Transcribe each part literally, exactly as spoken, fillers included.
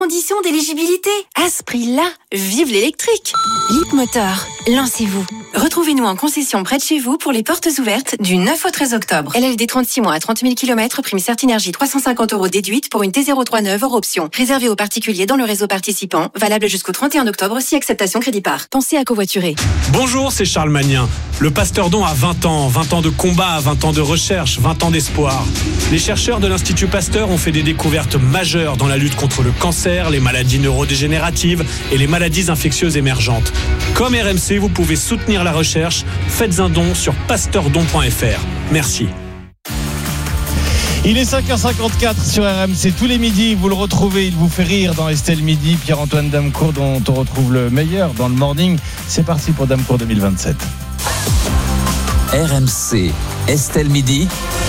Conditions d'éligibilité. À ce prix-là, vive l'électrique. Leapmotor, lancez-vous. Retrouvez-nous en concession près de chez vous pour les portes ouvertes du neuf au treize octobre. L L D trente-six mois à trente mille kilomètres, prime Certinergie trois cent cinquante euros déduite pour une T zéro trente-neuf hors option. Réservé aux particuliers dans le réseau participant. Valable jusqu'au trente et un octobre si acceptation crédit par. Pensez à covoiturer. Bonjour, c'est Charles Magnin. Le Pasteur Don a vingt ans. vingt ans de combat, vingt ans de recherche, vingt ans d'espoir. Les chercheurs de l'Institut Pasteur ont fait des découvertes majeures dans la lutte contre le cancer, les maladies neurodégénératives et les maladies infectieuses émergentes. Comme R M C, vous pouvez soutenir la recherche. Faites un don sur pasteurdon point f r. Merci. Il est cinq heures cinquante-quatre sur R M C tous les midis, vous le retrouvez, il vous fait rire dans Estelle Midi, Pierre-Antoine Damecourt dont on retrouve le meilleur dans le morning. C'est parti pour Damecourt deux mille vingt-sept. R M C, Estelle Midi,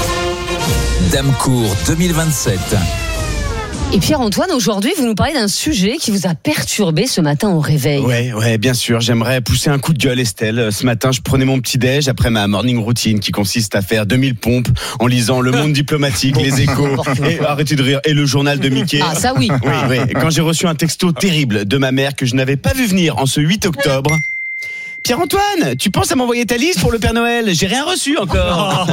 Damecourt deux mille vingt-sept. Et Pierre-Antoine, aujourd'hui, vous nous parlez d'un sujet qui vous a perturbé ce matin au réveil. Ouais, ouais, bien sûr. J'aimerais pousser un coup de gueule, Estelle. Ce matin, je prenais mon petit-déj après ma morning routine qui consiste à faire deux mille pompes en lisant Le Monde diplomatique, Les Échos, et, arrêtez de rire, et le journal de Mickey. Ah, ça oui. Oui, oui. Quand j'ai reçu un texto terrible de ma mère que je n'avais pas vu venir en ce huit octobre. Pierre-Antoine, tu penses à m'envoyer ta liste pour le Père Noël ? J'ai rien reçu encore.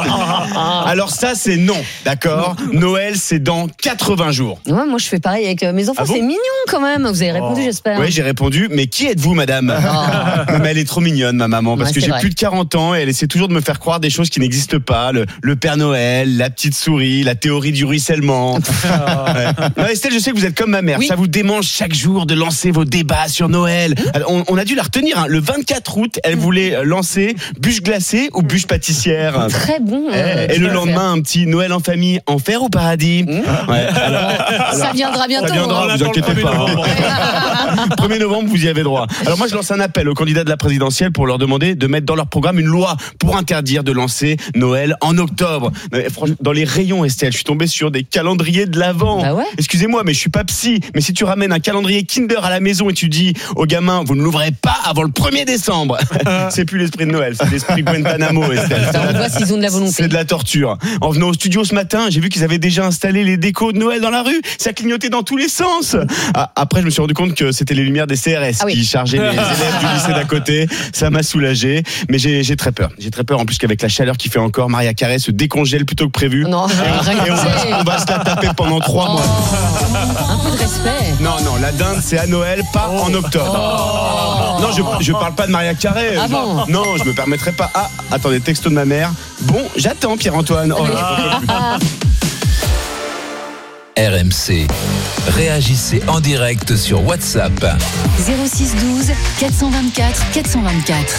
Alors ça, c'est non, d'accord ? Noël, c'est dans quatre-vingts jours. Ouais, moi je fais pareil avec mes enfants, Ah bon ? C'est mignon quand même. Vous avez répondu, oh. J'espère. Oui, j'ai répondu, mais qui êtes-vous, madame ? Oh. Mais elle est trop mignonne, ma maman, parce ouais, que j'ai vrai. plus de quarante ans et elle essaie toujours de me faire croire des choses qui n'existent pas. Le, le Père Noël, la petite souris, la théorie du ruissellement. Ouais. Non, Estelle, je sais que vous êtes comme ma mère. Oui. Ça vous démange chaque jour de lancer vos débats sur Noël. Alors, on, on a dû la retenir, hein. Le vingt-quatre août, elle voulait lancer bûche glacée ou bûche pâtissière. Très bon. Euh, et le lendemain, un petit Noël en famille, enfer ou paradis. Mmh. Ouais, alors, alors, ça viendra bientôt. Ça viendra, hein. Vous inquiétez pas. premier novembre, vous y avez droit. Alors moi, je lance un appel aux candidats de la présidentielle pour leur demander de mettre dans leur programme une loi pour interdire de lancer Noël en octobre. Dans les rayons, Estelle, je suis tombé sur des calendriers de l'Avent. Bah ouais. Excusez-moi, mais je suis pas psy. Mais si tu ramènes un calendrier Kinder à la maison et tu dis aux gamins, vous ne l'ouvrez pas avant le premier décembre. C'est plus l'esprit de Noël, c'est l'esprit Guantanamo, Estelle. Ça, on voit s'ils ont de la volonté. C'est de la torture. En venant au studio ce matin, j'ai vu qu'ils avaient déjà installé les décos de Noël dans la rue. Ça clignotait dans tous les sens. Ah, après, je me suis rendu compte que c'était les lumières des C R S ah oui. qui chargeaient les élèves du lycée d'à côté. Ça m'a soulagé. Mais j'ai, j'ai très peur. J'ai très peur en plus qu'avec la chaleur qu'il fait encore, Maria Carré se décongèle plutôt que prévu. Non, et on va, on va se la taper pendant trois oh. mois. Un peu de respect. Non, non, la dinde, c'est à Noël, pas oh. en octobre. Oh. Non, je, je parle pas de Maria Carré. Ah bon ? Non, je me permettrai pas. Ah, attendez, texto de ma mère. Bon, j'attends, Pierre-Antoine. Oh là. R M C. Réagissez en direct sur WhatsApp. zéro six douze quatre cent vingt-quatre quatre cent vingt-quatre.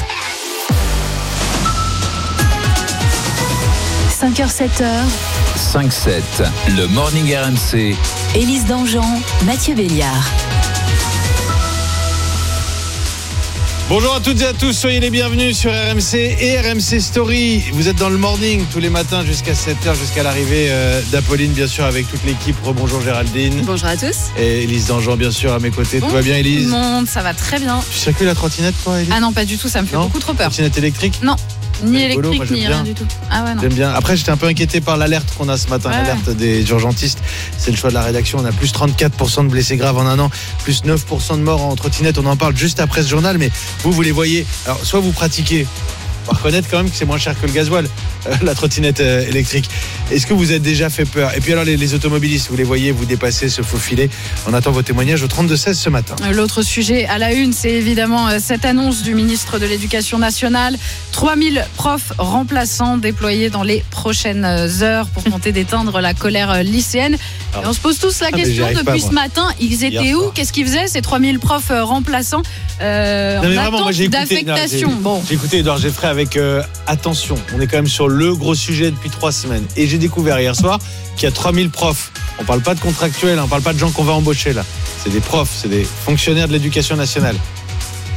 cinq heures sept heures. cinq sept. Le Morning R M C. Élise Dangean, Mathieu Béliard. Bonjour à toutes et à tous, soyez les bienvenus sur R M C et R M C Story. Vous êtes dans le morning tous les matins jusqu'à sept heures, jusqu'à l'arrivée d'Apolline, bien sûr, avec toute l'équipe. Rebonjour Géraldine. Bonjour à tous. Et Élise Dangean, bien sûr, à mes côtés. Bon, tout va bien, Élise ? Tout le monde, ça va très bien. Tu circules la trottinette, toi, Élise ? Ah non, pas du tout, ça me fait non beaucoup trop peur. Trottinette électrique ? Non. Ni rigolo, électrique, moi, ni bien. rien du tout. Ah ouais, non. J'aime bien. Après, j'étais un peu inquiété par l'alerte qu'on a ce matin, ouais. l'alerte des urgentistes. C'est le choix de la rédaction. On a plus trente-quatre pour cent de blessés graves en un an, plus neuf pour cent de morts en trottinette. On en parle juste après ce journal, mais vous, vous les voyez. Alors, soit vous pratiquez. On va reconnaître quand même que c'est moins cher que le gasoil, euh, la trottinette euh, électrique. Est-ce que vous êtes déjà fait peur ? Et puis alors les, les automobilistes, vous les voyez, vous dépassez, se faufiler. On attend vos témoignages au trente-deux seize ce matin. L'autre sujet à la une, c'est évidemment euh, cette annonce du ministre de l'Éducation nationale. trois mille profs remplaçants déployés dans les prochaines heures pour tenter d'éteindre la colère lycéenne. Ah. Et on se pose tous la ah, question depuis pas, ce matin, ils étaient Hier où soir. Qu'est-ce qu'ils faisaient ces trois mille profs remplaçants euh, non, en attente moi, j'ai d'affectation écouté, non, bon. J'ai écouté Edouard Geffray avec euh, attention. On est quand même sur le gros sujet depuis trois semaines. Et j'ai découvert hier soir qu'il y a trois mille profs. On parle pas de contractuels, on parle pas de gens qu'on va embaucher là. C'est des profs, c'est des fonctionnaires de l'éducation nationale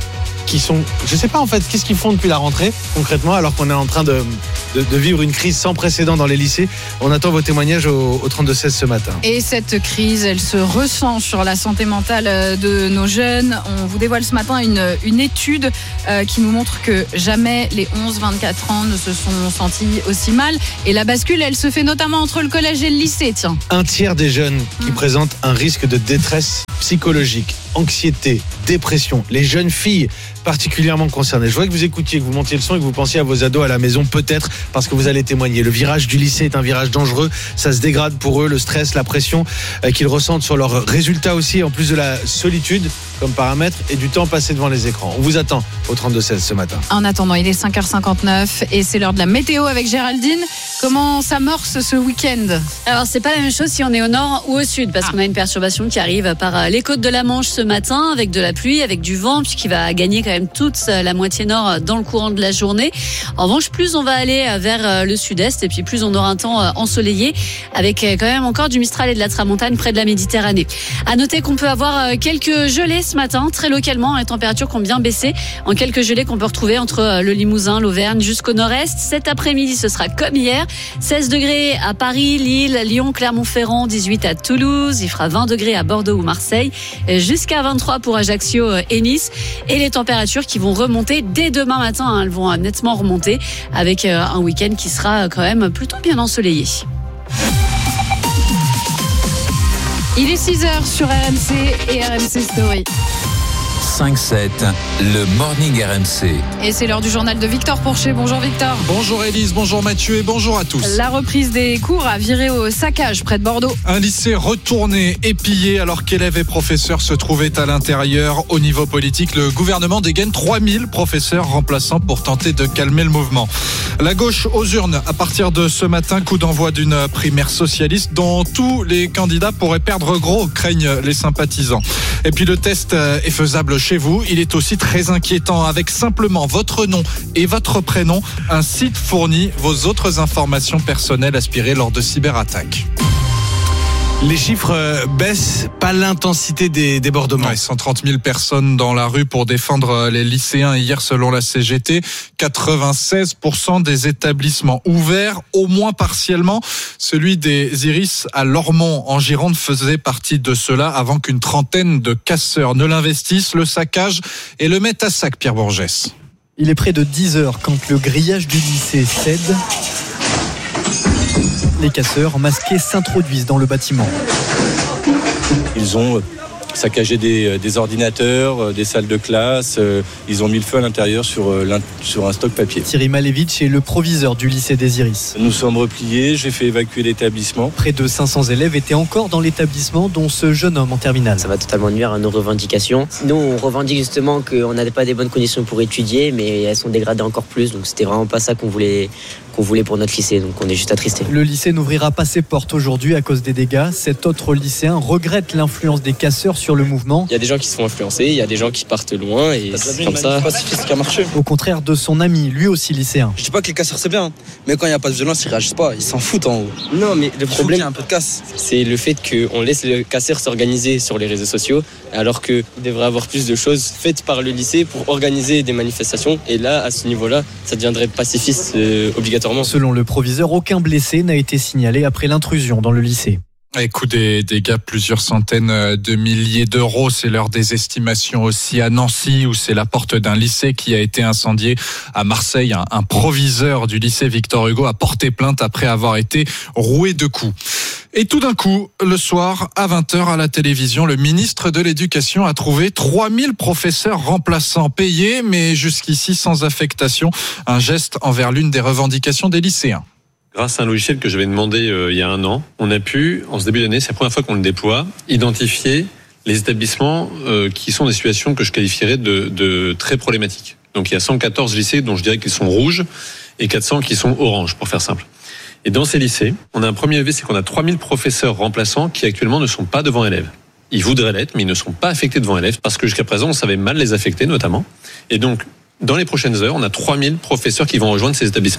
qui sont, je sais pas en fait, qu'est-ce qu'ils font depuis la rentrée concrètement, alors qu'on est en train de, de, de vivre une crise sans précédent dans les lycées. On attend vos témoignages au, au trente-deux seize ce matin. Et cette crise, elle se ressent sur la santé mentale de nos jeunes. On vous dévoile ce matin une, une étude euh, qui nous montre que jamais les onze vingt-quatre ans ne se sont sentis aussi mal. Et la bascule, elle se fait notamment entre le collège et le lycée, tiens. Un tiers des jeunes qui mmh. présentent un risque de détresse psychologique, anxiété, dépression. Les jeunes filles particulièrement concernées. Je voudrais que vous écoutiez, que vous montiez le son et que vous pensiez à vos ados à la maison, peut-être parce que vous allez témoigner. Le virage du lycée est un virage dangereux. Ça se dégrade pour eux, le stress, la pression euh, qu'ils ressentent sur leurs résultats aussi, en plus de la solitude comme paramètre et du temps passé devant les écrans. On vous attend au trente-deux seize ce matin. En attendant, il est cinq heures cinquante-neuf et c'est l'heure de la météo avec Géraldine. Comment s'amorce ce week-end ? Alors, c'est pas la même chose si on est au nord ou au sud, parce ah. qu'on a une perturbation qui arrive par les côtes de la Manche ce matin, avec de la pluie, avec du vent, puisqu'il va gagner quand même toute la moitié nord dans le courant de la journée. En revanche, plus on va aller vers le sud-est, et puis plus on aura un temps ensoleillé, avec quand même encore du Mistral et de la Tramontane près de la Méditerranée. À noter qu'on peut avoir quelques gelées ce matin, très localement, les températures qui ont bien baissé, en quelques gelées qu'on peut retrouver entre le Limousin, l'Auvergne jusqu'au nord-est. Cet après-midi, ce sera comme hier. seize degrés à Paris, Lille, Lyon, Clermont-Ferrand, dix-huit à Toulouse. Il fera vingt degrés à Bordeaux ou Marseille, jusqu'à vingt-trois pour Ajaccio et Nice. Et les températures qui vont remonter dès demain matin, hein, elles vont nettement remonter avec un week-end qui sera quand même plutôt bien ensoleillé. Il est six heures sur R M C et R M C Story. cinq sept, le Morning R M C. Et c'est l'heure du journal de Victor Pourchet. Bonjour Victor. Bonjour Élise, bonjour Mathieu et bonjour à tous. La reprise des cours a viré au saccage près de Bordeaux. Un lycée retourné et pillé alors qu'élèves et professeurs se trouvaient à l'intérieur. Au niveau politique, le gouvernement dégaine trois mille professeurs remplaçants pour tenter de calmer le mouvement. La gauche aux urnes à partir de ce matin, coup d'envoi d'une primaire socialiste dont tous les candidats pourraient perdre gros, craignent les sympathisants. Et puis le test est faisable chez vous, il est aussi très inquiétant. Avec simplement votre nom et votre prénom, un site fournit vos autres informations personnelles aspirées lors de cyberattaques. Les chiffres baissent, pas l'intensité des débordements. Ouais, cent trente mille personnes dans la rue pour défendre les lycéens hier selon la C G T. quatre-vingt-seize pour cent des établissements ouverts, au moins partiellement. Celui des Iris à Lormont en Gironde faisait partie de cela avant qu'une trentaine de casseurs ne l'investissent, le saccage et le mettent à sac, Pierre Bourgès. Il est près de dix heures quand le grillage du lycée cède. Les casseurs masqués s'introduisent dans le bâtiment. Ils ont saccagé des, des ordinateurs, des salles de classe. Ils ont mis le feu à l'intérieur sur, sur un stock papier. Thierry Malevitch est le proviseur du lycée des Iris. Nous sommes repliés, j'ai fait évacuer l'établissement. Près de cinq cents élèves étaient encore dans l'établissement, dont ce jeune homme en terminale. Ça va totalement nuire à nos revendications. Nous, on revendique justement qu'on n'avait pas des bonnes conditions pour étudier, mais elles sont dégradées encore plus. Donc c'était vraiment pas ça qu'on voulait... qu'on voulait pour notre lycée, donc on est juste attristés. Le lycée n'ouvrira pas ses portes aujourd'hui à cause des dégâts. Cet autre lycéen regrette l'influence des casseurs sur le mouvement. Il y a des gens qui se font influencer, il y a des gens qui partent loin et c'est comme ça. Pacifiste qui a marché. Au contraire de son ami, lui aussi lycéen. Je dis pas que les casseurs c'est bien, mais quand il n'y a pas de violence, ils réagissent pas, ils s'en foutent en haut. Non, mais le problème, il y a un peu de casse. C'est le fait qu'on laisse les casseurs s'organiser sur les réseaux sociaux, alors qu'il devrait avoir plus de choses faites par le lycée pour organiser des manifestations. Et là, à ce niveau-là, ça deviendrait pacifiste euh, obligatoirement. Selon le proviseur, aucun blessé n'a été signalé après l'intrusion dans le lycée. Et coût des dégâts, plusieurs centaines de milliers d'euros. C'est l'heure des estimations aussi à Nancy, où c'est la porte d'un lycée qui a été incendié. À Marseille, un, un proviseur du lycée Victor Hugo a porté plainte après avoir été roué de coups. Et tout d'un coup, le soir, à vingt heures à la télévision, le ministre de l'Éducation a trouvé trois mille professeurs remplaçants payés, mais jusqu'ici sans affectation. Un geste envers l'une des revendications des lycéens. Grâce à un logiciel que j'avais demandé euh, il y a un an, on a pu, en ce début d'année, c'est la première fois qu'on le déploie, identifier les établissements euh, qui sont des situations que je qualifierais de, de très problématiques. Donc il y a cent quatorze lycées dont je dirais qu'ils sont rouges et quatre cents qui sont oranges, pour faire simple. Et dans ces lycées, on a un premier levier, c'est qu'on a trois mille professeurs remplaçants qui actuellement ne sont pas devant élèves. Ils voudraient l'être, mais ils ne sont pas affectés devant élèves parce que jusqu'à présent, on savait mal les affecter notamment. Et donc, dans les prochaines heures, on a trois mille professeurs qui vont rejoindre ces établissements.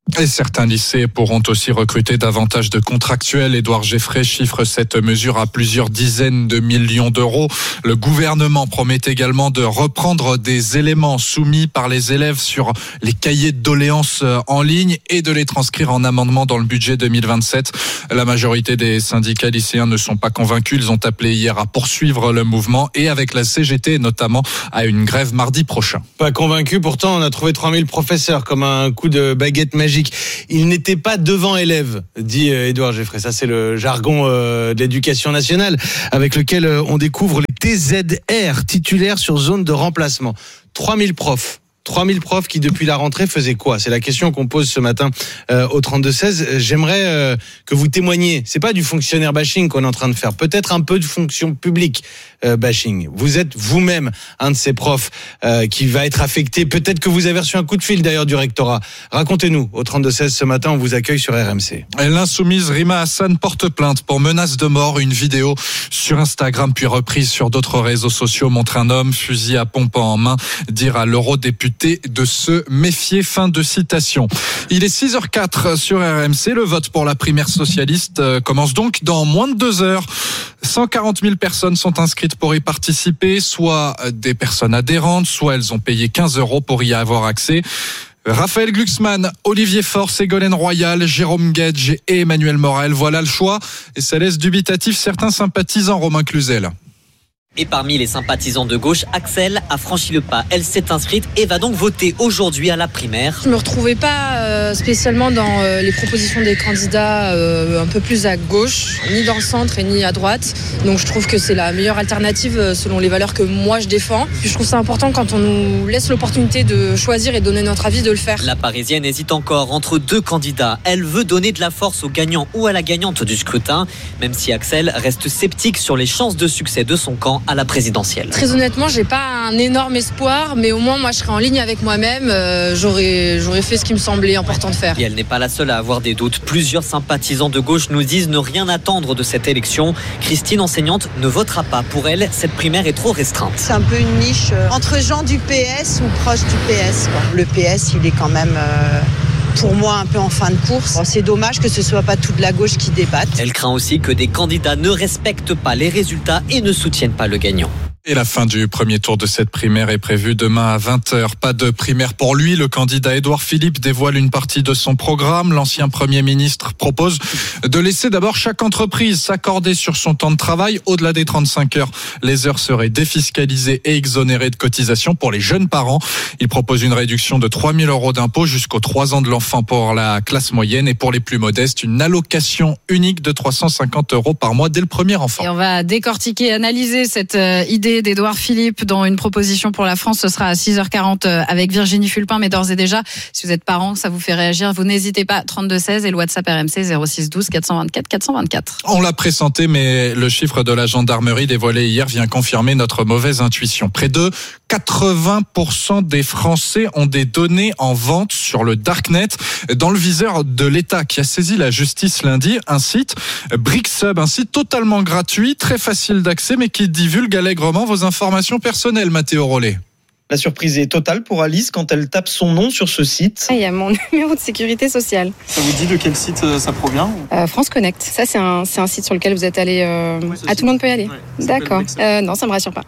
Et certains lycées pourront aussi recruter davantage de contractuels. Édouard Geffray chiffre cette mesure à plusieurs dizaines de millions d'euros. Le gouvernement promet également de reprendre des éléments soumis par les élèves sur les cahiers de doléances en ligne et de les transcrire en amendement dans le budget deux mille vingt-sept. La majorité des syndicats lycéens ne sont pas convaincus. Ils ont appelé hier à poursuivre le mouvement et avec la C G T notamment à une grève mardi prochain. Pas convaincus, pourtant on a trouvé trois mille professeurs comme un coup de baguette magique. Il n'était pas devant élèves, dit Édouard Geffray. Ça, c'est le jargon de l'éducation nationale avec lequel on découvre les T Z R, titulaires sur zone de remplacement. trois mille profs. trois mille profs qui, depuis la rentrée, faisaient quoi ? C'est la question qu'on pose ce matin euh, au trente-deux seize. J'aimerais euh, que vous témoigniez. C'est pas du fonctionnaire bashing qu'on est en train de faire. Peut-être un peu de fonction publique euh, bashing. Vous êtes vous-même un de ces profs euh, qui va être affecté. Peut-être que vous avez reçu un coup de fil d'ailleurs du rectorat. Racontez-nous au trente-deux seize ce matin. On vous accueille sur R M C. L'insoumise Rima Hassan porte plainte pour menace de mort. Une vidéo sur Instagram puis reprise sur d'autres réseaux sociaux montre un homme fusil à pompe en main dire à l'eurodéputé de se méfier. Fin de citation. Il est six heures zéro quatre sur R M C. Le vote pour la primaire socialiste commence donc dans moins de deux heures. cent quarante mille personnes sont inscrites pour y participer, soit des personnes adhérentes, soit elles ont payé quinze euros pour y avoir accès. Raphaël Glucksmann, Olivier Faure, Ségolène Royal, Jérôme Guedj et Emmanuel Morel. Voilà le choix et ça laisse dubitatif certains sympathisants. Romain Cluzel. Et parmi les sympathisants de gauche, Axel a franchi le pas. Elle s'est inscrite et va donc voter aujourd'hui à la primaire. Je ne me retrouvais pas euh, spécialement dans euh, les propositions des candidats euh, un peu plus à gauche, ni dans le centre et ni à droite. Donc je trouve que c'est la meilleure alternative euh, selon les valeurs que moi je défends. Puis je trouve ça important quand on nous laisse l'opportunité de choisir et de donner notre avis de le faire. La Parisienne hésite encore entre deux candidats. Elle veut donner de la force au gagnant ou à la gagnante du scrutin, même si Axel reste sceptique sur les chances de succès de son camp à la présidentielle. Très honnêtement, j'ai pas un énorme espoir, mais au moins moi je serai en ligne avec moi-même. Euh, j'aurais, j'aurais fait ce qui me semblait important de faire. Et elle n'est pas la seule à avoir des doutes. Plusieurs sympathisants de gauche nous disent ne rien attendre de cette élection. Christine, enseignante, ne votera pas. Pour elle, cette primaire est trop restreinte. C'est un peu une niche euh, entre gens du P S ou proches du P S, quoi. Le P S, il est quand même... Euh pour moi un peu en fin de course. C'est dommage que ce soit pas toute la gauche qui débatte. Elle craint aussi que des candidats ne respectent pas les résultats et ne soutiennent pas le gagnant. Et la fin du premier tour de cette primaire est prévue demain à vingt heures. Pas de primaire pour lui. Le candidat Édouard Philippe dévoile une partie de son programme. L'ancien Premier ministre propose de laisser d'abord chaque entreprise s'accorder sur son temps de travail. Au-delà des trente-cinq heures, les heures seraient défiscalisées et exonérées de cotisations pour les jeunes parents. Il propose une réduction de trois mille euros d'impôt jusqu'aux trois ans de l'enfant pour la classe moyenne et pour les plus modestes, une allocation unique de trois cent cinquante euros par mois dès le premier enfant. Et on va décortiquer, analyser cette euh, idée d'Édouard Philippe dans une proposition pour la France. Ce sera à six heures quarante avec Virginie Fulpin. Mais d'ores et déjà, si vous êtes parent, ça vous fait réagir, vous n'hésitez pas. trente-deux seize et le WhatsApp R M C zéro six douze quatre cent vingt-quatre quatre cent vingt-quatre. On l'a pressenté, mais le chiffre de la gendarmerie dévoilé hier vient confirmer notre mauvaise intuition. Près de quatre-vingts pour cent des Français ont des données en vente sur le Darknet. Dans le viseur de l'État qui a saisi la justice lundi, un site, Brixhub, un site totalement gratuit, très facile d'accès, mais qui divulgue allègrement vos informations personnelles, Mathéo Rollet. La surprise est totale pour Alice quand elle tape son nom sur ce site. Il y a mon numéro de sécurité sociale. Ça vous dit de quel site ça provient ? euh, France Connect. Ça, c'est un, c'est un site sur lequel vous êtes allé... Euh... Oui, ah, tout le monde peut y aller ouais, D'accord. Euh, non, ça me rassure pas.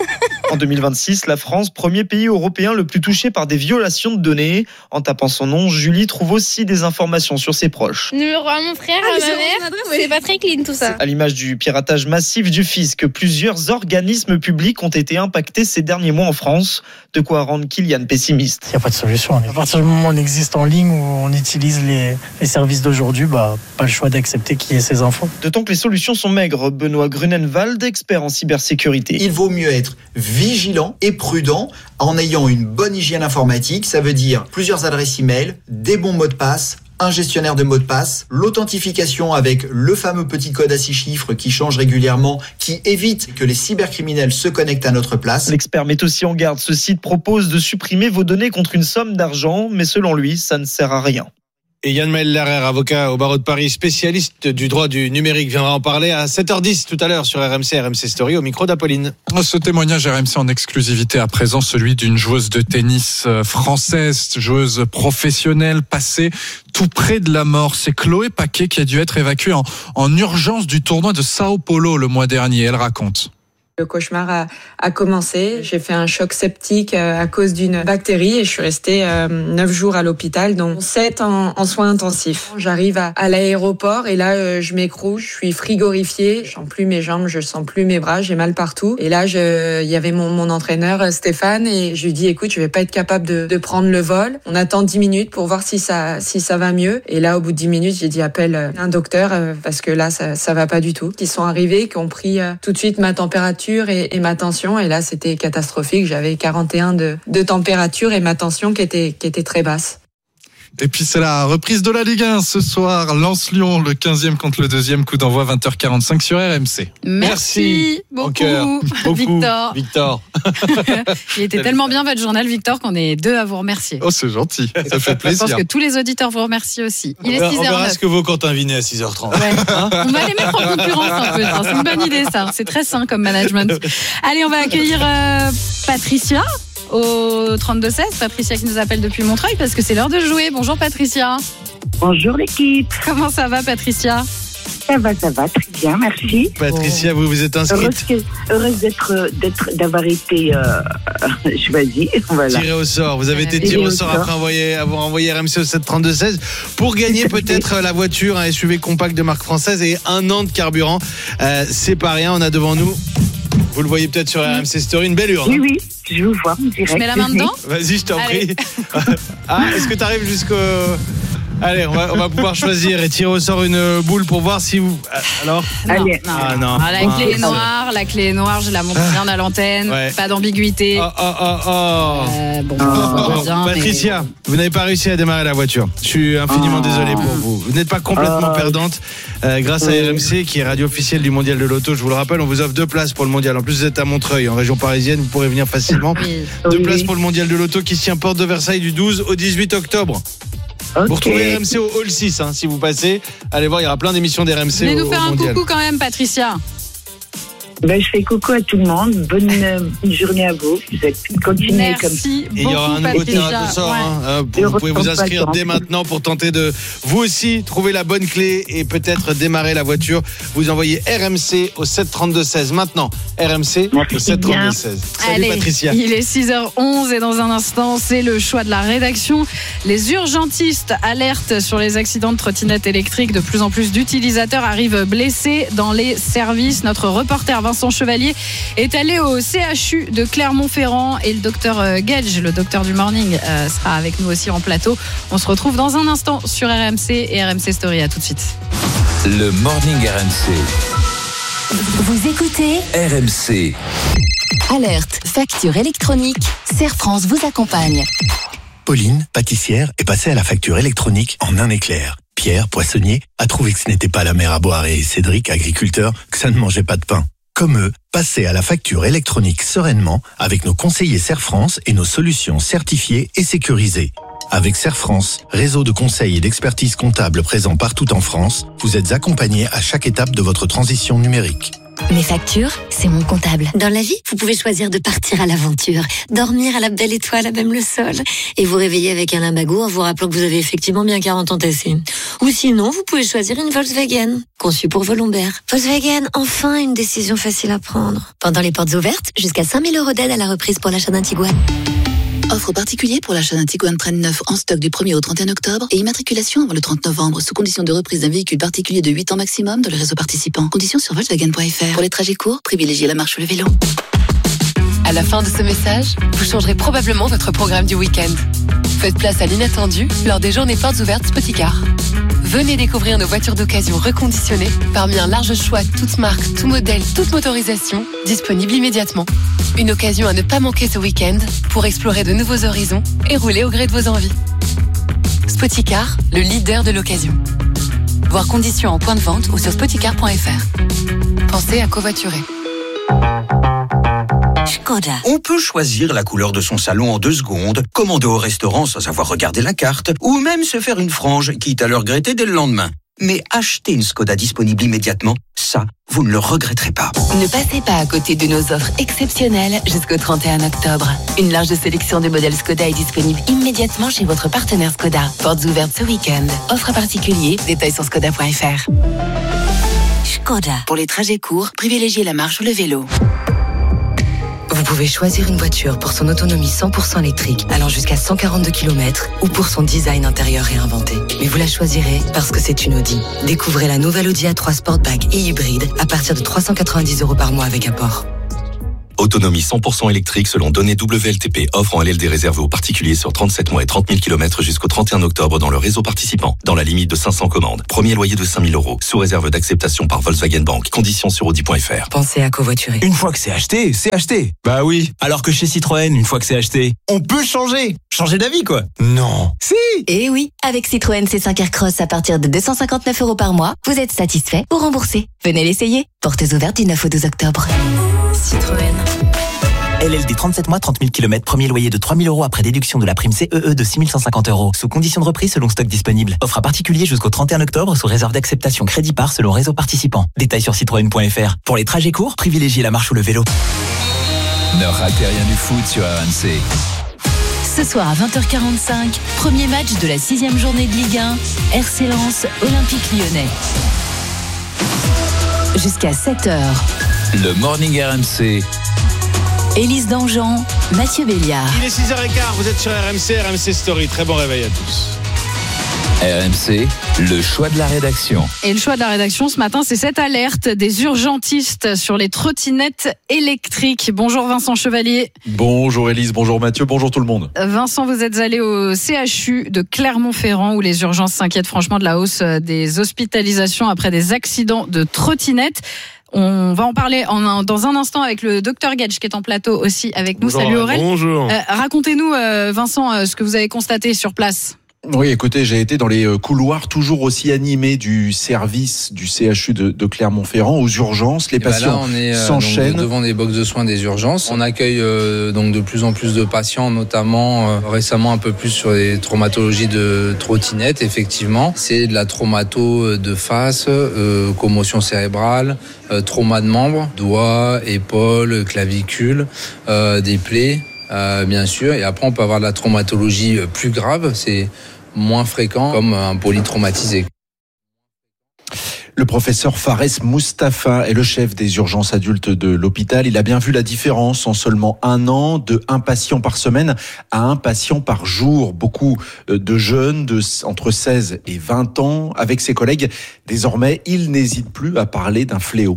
En deux mille vingt-six, la France, premier pays européen le plus touché par des violations de données. En tapant son nom, Julie trouve aussi des informations sur ses proches. Numéro à mon frère, ah, à ma mère, adresse, c'est pas très clean tout ça. À l'image du piratage massif du fisc, plusieurs organismes publics ont été impactés ces derniers mois en France. De quoi rendre Kylian pessimiste. Il n'y a pas de solution. À partir du moment où on existe en ligne, où on utilise les, les services d'aujourd'hui, bah, pas le choix d'accepter qu'il y ait ces infos. D'autant que les solutions sont maigres. Benoît Grunenwald, expert en cybersécurité. Il vaut mieux être vigilant et prudent en ayant une bonne hygiène informatique. Ça veut dire plusieurs adresses e-mail, des bons mots de passe, un gestionnaire de mots de passe, l'authentification avec le fameux petit code à six chiffres qui change régulièrement, qui évite que les cybercriminels se connectent à notre place. L'expert met aussi en garde. Ce site propose de supprimer vos données contre une somme d'argent, mais selon lui, ça ne sert à rien. Et Yann-Maël Larère, avocat au barreau de Paris, spécialiste du droit du numérique, viendra en parler à sept heures dix tout à l'heure sur R M C, R M C Story, au micro d'Apolline. Ce témoignage R M C en exclusivité à présent, celui d'une joueuse de tennis française, joueuse professionnelle, passée tout près de la mort. C'est Chloé Paquet qui a dû être évacuée en, en urgence du tournoi de Sao Paulo le mois dernier. Elle raconte. Le cauchemar a, a commencé. J'ai fait un choc septique à cause d'une bactérie et je suis restée euh, neuf jours à l'hôpital, dont sept en, en soins intensifs. J'arrive à, à l'aéroport et là, euh, je m'écroule, je suis frigorifiée. Je sens plus mes jambes, je sens plus mes bras, j'ai mal partout. Et là, je, il y avait mon, mon entraîneur Stéphane et je lui dis, écoute, je vais pas être capable de, de prendre le vol. On attend dix minutes pour voir si ça, si ça va mieux. Et là, au bout de dix minutes, j'ai dit, appelle un docteur euh, parce que là, ça, ça va pas du tout. Ils sont arrivés, qui ont pris euh, tout de suite ma température Et, et ma tension, et là c'était catastrophique. J'avais quarante et un de, de température et ma tension qui était, qui était très basse. Et puis c'est la reprise de la Ligue un ce soir. Lens-Lyon, le quinzième contre le deuxième, coup d'envoi vingt heures quarante-cinq sur R M C. Merci, Merci beaucoup, beaucoup, Victor. Victor. Il était tellement bien votre journal, Victor, qu'on est deux à vous remercier. Oh, c'est gentil, ça fait plaisir. Je pense que tous les auditeurs vous remercient aussi. Il est six heures neuf. On verra ce que vaut Quentin Vinet à six heures trente. Ouais. Hein, on va les mettre en concurrence un peu. Ça. C'est une bonne idée, ça. C'est très sain comme management. Allez, on va accueillir euh, Patricia au trente-deux seize. Patricia qui nous appelle depuis Montreuil parce que c'est l'heure de jouer. Bonjour Patricia. Bonjour l'équipe. Comment ça va Patricia ? Ça va, ça va, très bien, merci. Patricia, vous vous êtes inscrite. Heureuse, que, heureuse d'être, d'être, d'avoir été euh, choisie. Voilà. Tiré au sort. Vous avez été tiré au sort après envoyer, avoir envoyé R M C au sept trente-deux seize pour gagner peut-être la voiture, un S U V compact de marque française et un an de carburant. Euh, c'est pas rien, on a devant nous, vous le voyez peut-être sur R M C Story, une belle urne. Oui, oui. Je vous vois en direct. Je mets la main dedans. Vas-y, je t'en prie. Ah, est-ce que tu arrives jusqu'au... Allez, on va, on va pouvoir choisir et tirer au sort une boule pour voir si vous... Alors non, Allez. Non, ah, non. Ah, la clé est noire, la clé est noire, je la montre bien à l'antenne, ouais. Pas d'ambiguïté. Oh, oh, oh, oh. Euh, bon, oh, bien, Patricia, mais... vous n'avez pas réussi à démarrer la voiture. Je suis infiniment oh. désolé pour vous. Vous n'êtes pas complètement oh. perdante. Euh, grâce à R M C, qui est radio officielle du Mondial de l'Auto, je vous le rappelle, on vous offre deux places pour le Mondial. En plus, vous êtes à Montreuil, en région parisienne, vous pourrez venir facilement. Oui. Deux oui. places pour le Mondial de l'Auto qui se tient porte de Versailles du douze au dix-huit octobre. Okay. Vous retrouvez R M C au Hall six, hein, si vous passez. Allez voir, il y aura plein d'émissions d'R M C. Venez au, nous faire au un mondial. coucou quand même, Patricia. Ben, je fais coucou à tout le monde. Bonne, bonne journée à vous. Vous êtes continuez comme ça. Merci Et il y aura un nouveau tirage au sort. Ouais. Hein. Euh, vous, vous pouvez vous inscrire dès maintenant pour tenter de vous aussi trouver la bonne clé et peut-être démarrer la voiture. Vous envoyez R M C au sept trente-deux seize. Maintenant, R M C Merci au sept trente-deux seize. Salut Allez, Patricia. Il est six heures onze et dans un instant, c'est le choix de la rédaction. Les urgentistes alertent sur les accidents de trottinettes électriques. De plus en plus d'utilisateurs arrivent blessés dans les services. Notre reporter Vincent Chevalier est allé au C H U de Clermont-Ferrand et le docteur Gage, le docteur du morning, euh, sera avec nous aussi en plateau. On se retrouve dans un instant sur R M C et R M C Story. À tout de suite. Le morning R M C. Vous écoutez R M C. Alerte, facture électronique. Serre France vous accompagne. Pauline, pâtissière, est passée à la facture électronique en un éclair. Pierre, poissonnier, a trouvé que ce n'était pas la mer à boire et Cédric, agriculteur, que ça ne mangeait pas de pain. Comme eux, passez à la facture électronique sereinement avec nos conseillers Serre France et nos solutions certifiées et sécurisées. Avec Serre France, réseau de conseils et d'expertise comptable présent partout en France, vous êtes accompagnés à chaque étape de votre transition numérique. Mes factures, c'est mon comptable. Dans la vie, vous pouvez choisir de partir à l'aventure, dormir à la belle étoile à même le sol, et vous réveiller avec un limbago en vous rappelant que vous avez effectivement bien quarante ans tassés. Ou sinon, vous pouvez choisir une Volkswagen, conçue pour vos lombaires. Volkswagen, enfin une décision facile à prendre. Pendant les portes ouvertes, jusqu'à cinq mille euros d'aide à la reprise pour l'achat d'un Tiguan. Offre particulière pour l'achat d'un Tiguan Train neuf en stock du premier au trente et un octobre et immatriculation avant le trente novembre sous condition de reprise d'un véhicule particulier de huit ans maximum dans le réseau participant. Conditions sur Volkswagen point F R. Pour les trajets courts, privilégiez la marche ou le vélo. À la fin de ce message, vous changerez probablement votre programme du week-end. Faites place à l'inattendu lors des journées portes ouvertes Spoticar. Venez découvrir nos voitures d'occasion reconditionnées parmi un large choix toutes marques, tout modèle, toute motorisation, disponible immédiatement. Une occasion à ne pas manquer ce week-end pour explorer de nouveaux horizons et rouler au gré de vos envies. Spoticar, le leader de l'occasion. Voir conditions en point de vente ou sur spoticar point F R. Pensez à covoiturer. Škoda. On peut choisir la couleur de son salon en deux secondes, commander au restaurant sans avoir regardé la carte, ou même se faire une frange, quitte à le regretter dès le lendemain. Mais acheter une Škoda disponible immédiatement, ça, vous ne le regretterez pas. Ne passez pas à côté de nos offres exceptionnelles jusqu'au trente et un octobre. Une large sélection de modèles Škoda est disponible immédiatement chez votre partenaire Škoda. Portes ouvertes ce week-end. Offre à particulier, détails sur škoda point f r. Škoda. Pour les trajets courts, privilégiez la marche ou le vélo. Vous pouvez choisir une voiture pour son autonomie cent pour cent électrique, allant jusqu'à cent quarante-deux kilomètres, ou pour son design intérieur réinventé. Mais vous la choisirez parce que c'est une Audi. Découvrez la nouvelle Audi A trois Sportback et hybride à partir de trois cent quatre-vingt-dix euros par mois avec apport. Autonomie cent pour cent électrique selon données W L T P. Offre en L L D réservée aux particuliers sur trente-sept mois et trente mille kilomètres jusqu'au trente et un octobre dans le réseau participant. Dans la limite de cinq cents commandes. Premier loyer de cinq mille euros. Sous réserve d'acceptation par Volkswagen Bank. Conditions sur audi point f r. Pensez à covoiturer. Une fois que c'est acheté, c'est acheté. Bah oui. Alors que chez Citroën, une fois que c'est acheté, on peut changer. Changer d'avis, quoi. Non. Si. Et oui, avec Citroën C cinq Aircross à partir de deux cent cinquante-neuf euros par mois, vous êtes satisfait ou remboursé. Venez l'essayer. Portes ouvertes du neuf au douze octobre. Citroën. L L D trente-sept mois, trente mille kilomètres, premier loyer de trois mille euros après déduction de la prime C E E de six mille cent cinquante euros. Sous condition de reprise selon stock disponible. Offre à particulier jusqu'au trente et un octobre sous réserve d'acceptation crédit par selon réseau participant. Détails sur citroën point f r. Pour les trajets courts, privilégiez la marche ou le vélo. Ne ratez rien du foot sur R M C. Ce soir à vingt heures quarante-cinq, premier match de la sixième journée de Ligue un, R C Lens, Olympique Lyonnais. Jusqu'à sept heures. Le Morning R M C. Élise Dangean, Mathieu Béliard. Il est six heures quinze, vous êtes sur R M C, R M C Story. Très bon réveil à tous. R M C, le choix de la rédaction. Et le choix de la rédaction ce matin, c'est cette alerte des urgentistes sur les trottinettes électriques. Bonjour Vincent Chevalier. Bonjour Élise, bonjour Mathieu, bonjour tout le monde. Vincent, vous êtes allé au C H U de Clermont-Ferrand où les urgences s'inquiètent franchement de la hausse des hospitalisations après des accidents de trottinettes. On va en parler en, dans un instant avec le docteur Gage qui est en plateau aussi avec nous. Bonjour, salut Aurel. Bonjour. Euh, racontez-nous euh, Vincent euh, ce que vous avez constaté sur place. Oui, écoutez, j'ai été dans les couloirs toujours aussi animés du service du C H U de, de Clermont-Ferrand aux urgences. Les et patients ben là, on est, euh, s'enchaînent. donc, devant des box de soins des urgences. On accueille euh, donc de plus en plus de patients, notamment euh, récemment un peu plus sur les traumatologies de trottinettes. Effectivement, c'est de la traumato de face, euh, commotion cérébrale, euh, trauma de membres, doigts, épaules, clavicules, euh, des plaies. Euh, bien sûr, et après on peut avoir de la traumatologie plus grave, c'est moins fréquent, comme un polytraumatisé. Le professeur Fares Mustafa est le chef des urgences adultes de l'hôpital. Il a bien vu la différence en seulement un an, de un patient par semaine à un patient par jour. Beaucoup de jeunes de entre seize et vingt ans. Avec ses collègues, désormais, il n'hésite plus à parler d'un fléau.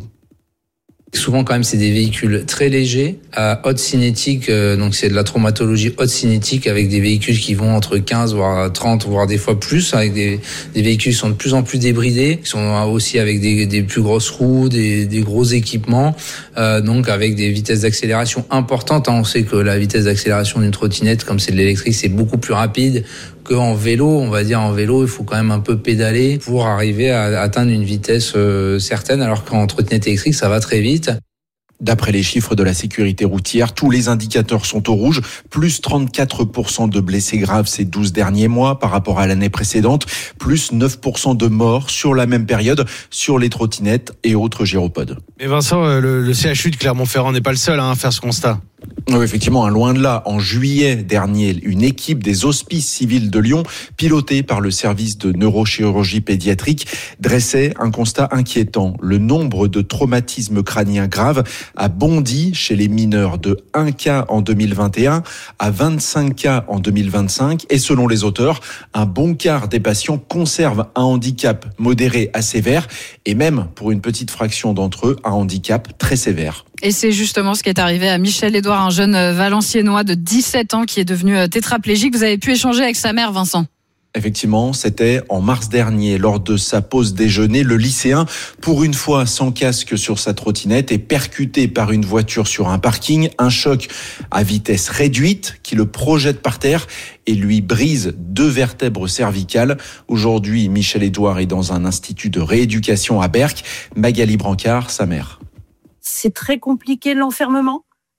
Souvent, quand même, c'est des véhicules très légers, à haute cinétique, euh, donc c'est de la traumatologie haute cinétique avec des véhicules qui vont entre quinze, voire trente, voire des fois plus, avec des, des véhicules qui sont de plus en plus débridés, qui sont aussi avec des, des plus grosses roues, des, des gros équipements, euh, donc avec des vitesses d'accélération importantes. On sait que la vitesse d'accélération d'une trottinette, comme c'est de l'électrique, c'est beaucoup plus rapide qu'en vélo. On va dire en vélo, il faut quand même un peu pédaler pour arriver à atteindre une vitesse euh, certaine, alors qu'en trottinette électrique, ça va très vite. D'après les chiffres de la sécurité routière, tous les indicateurs sont au rouge. Plus trente-quatre pour cent de blessés graves ces douze derniers mois par rapport à l'année précédente. Plus neuf pour cent de morts sur la même période sur les trottinettes et autres gyropodes. Mais Vincent, le, le C H U de Clermont-Ferrand n'est pas le seul hein, à faire ce constat. Oui, effectivement, hein, loin de là. En juillet dernier, une équipe des Hospices civils de Lyon, pilotée par le service de neurochirurgie pédiatrique, dressait un constat inquiétant. Le nombre de traumatismes crâniens graves a bondi chez les mineurs de un cas en deux mille vingt et un à vingt-cinq cas en deux mille vingt-cinq. Et selon les auteurs, un bon quart des patients conservent un handicap modéré à sévère et même, pour une petite fraction d'entre eux, un handicap très sévère. Et c'est justement ce qui est arrivé à Michel Édouard, un jeune Valenciennois de dix-sept ans qui est devenu tétraplégique. Vous avez pu échanger avec sa mère, Vincent. Effectivement, c'était en mars dernier, lors de sa pause déjeuner, le lycéen, pour une fois sans casque sur sa trottinette, est percuté par une voiture sur un parking. Un choc à vitesse réduite qui le projette par terre et lui brise deux vertèbres cervicales. Aujourd'hui, Michel Édouard est dans un institut de rééducation à Berck. Magali Brancard, sa mère. C'est très compliqué l'enfermement.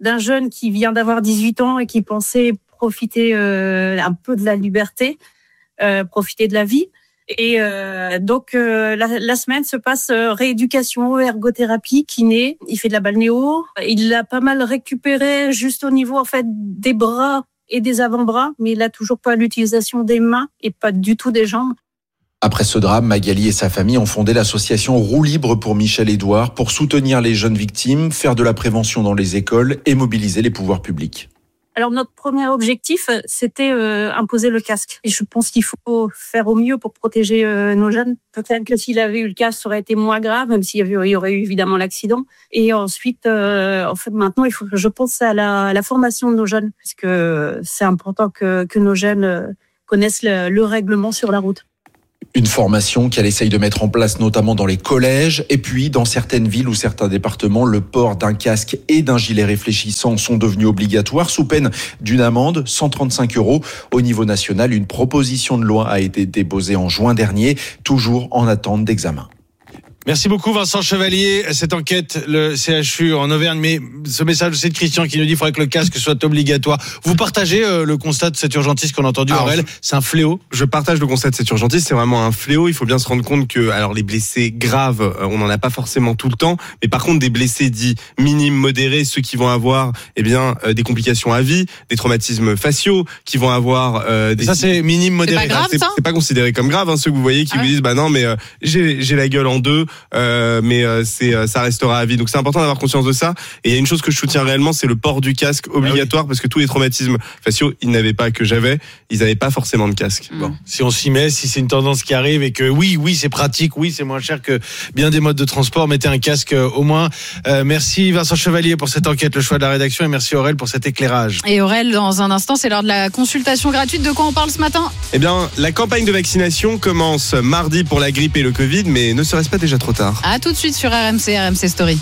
d'un jeune qui vient d'avoir dix-huit ans et qui pensait profiter euh, un peu de la liberté, euh, profiter de la vie. Et euh, donc euh, la, la semaine se passe euh, rééducation, ergothérapie, kiné. Il fait de la balnéo. Il l'a pas mal récupéré juste au niveau en fait des bras et des avant-bras, mais il a toujours pas l'utilisation des mains et pas du tout des jambes. Après ce drame, Magali et sa famille ont fondé l'association Roue Libre pour Michel Édouard pour soutenir les jeunes victimes, faire de la prévention dans les écoles et mobiliser les pouvoirs publics. Alors notre premier objectif, c'était euh, imposer le casque. Et je pense qu'il faut faire au mieux pour protéger euh, nos jeunes. Peut-être que s'il avait eu le casque, ça aurait été moins grave, même s'il y, avait, il y aurait eu évidemment l'accident. Et ensuite, euh, en fait, maintenant, il faut que je pense à la, à la formation de nos jeunes, parce que c'est important que, que nos jeunes connaissent le, le règlement sur la route. Une formation qu'elle essaye de mettre en place notamment dans les collèges et puis dans certaines villes ou certains départements, le port d'un casque et d'un gilet réfléchissant sont devenus obligatoires sous peine d'une amende, cent trente-cinq euros. Au niveau national, une proposition de loi a été déposée en juin dernier, toujours en attente d'examen. Merci beaucoup Vincent Chevalier. Cette enquête, le C H U en Auvergne, mais ce message c'est de Christian qui nous dit qu'il faudrait que le casque soit obligatoire. Vous partagez euh, le constat de cette urgentiste qu'on a entendu, alors, Aurel, c'est un fléau. Je partage le constat de cette urgentiste, c'est vraiment un fléau. Il faut bien se rendre compte que, alors les blessés graves, euh, on n'en a pas forcément tout le temps, mais par contre des blessés dits minimes, modérés, ceux qui vont avoir eh bien euh, des complications à vie, des traumatismes faciaux, qui vont avoir euh, des... Ça c'est minime, modéré. C'est pas grave, c'est, c'est pas considéré comme grave, hein, ceux que vous voyez qui ah vous ouais. disent bah non mais euh, j'ai, j'ai la gueule en deux. Euh, mais euh, c'est euh, ça restera à vie. Donc c'est important d'avoir conscience de ça. Et il y a une chose que je soutiens réellement, c'est le port du casque obligatoire, ah oui. parce que tous les traumatismes faciaux, ils n'avaient pas que j'avais, ils n'avaient pas forcément de casque. Mmh. Bon, si on s'y met, si c'est une tendance qui arrive et que oui, oui, c'est pratique, oui, c'est moins cher que bien des modes de transport, mettez un casque euh, au moins. Euh, merci Vincent Chevalier pour cette enquête, le choix de la rédaction, et merci Aurel pour cet éclairage. Et Aurel, dans un instant, c'est l'heure de la consultation gratuite. De quoi on parle ce matin ? Eh bien, la campagne de vaccination commence mardi pour la grippe et le Covid, mais ne serait-ce pas déjà trop tard ? À tout de suite sur R M C, R M C Story.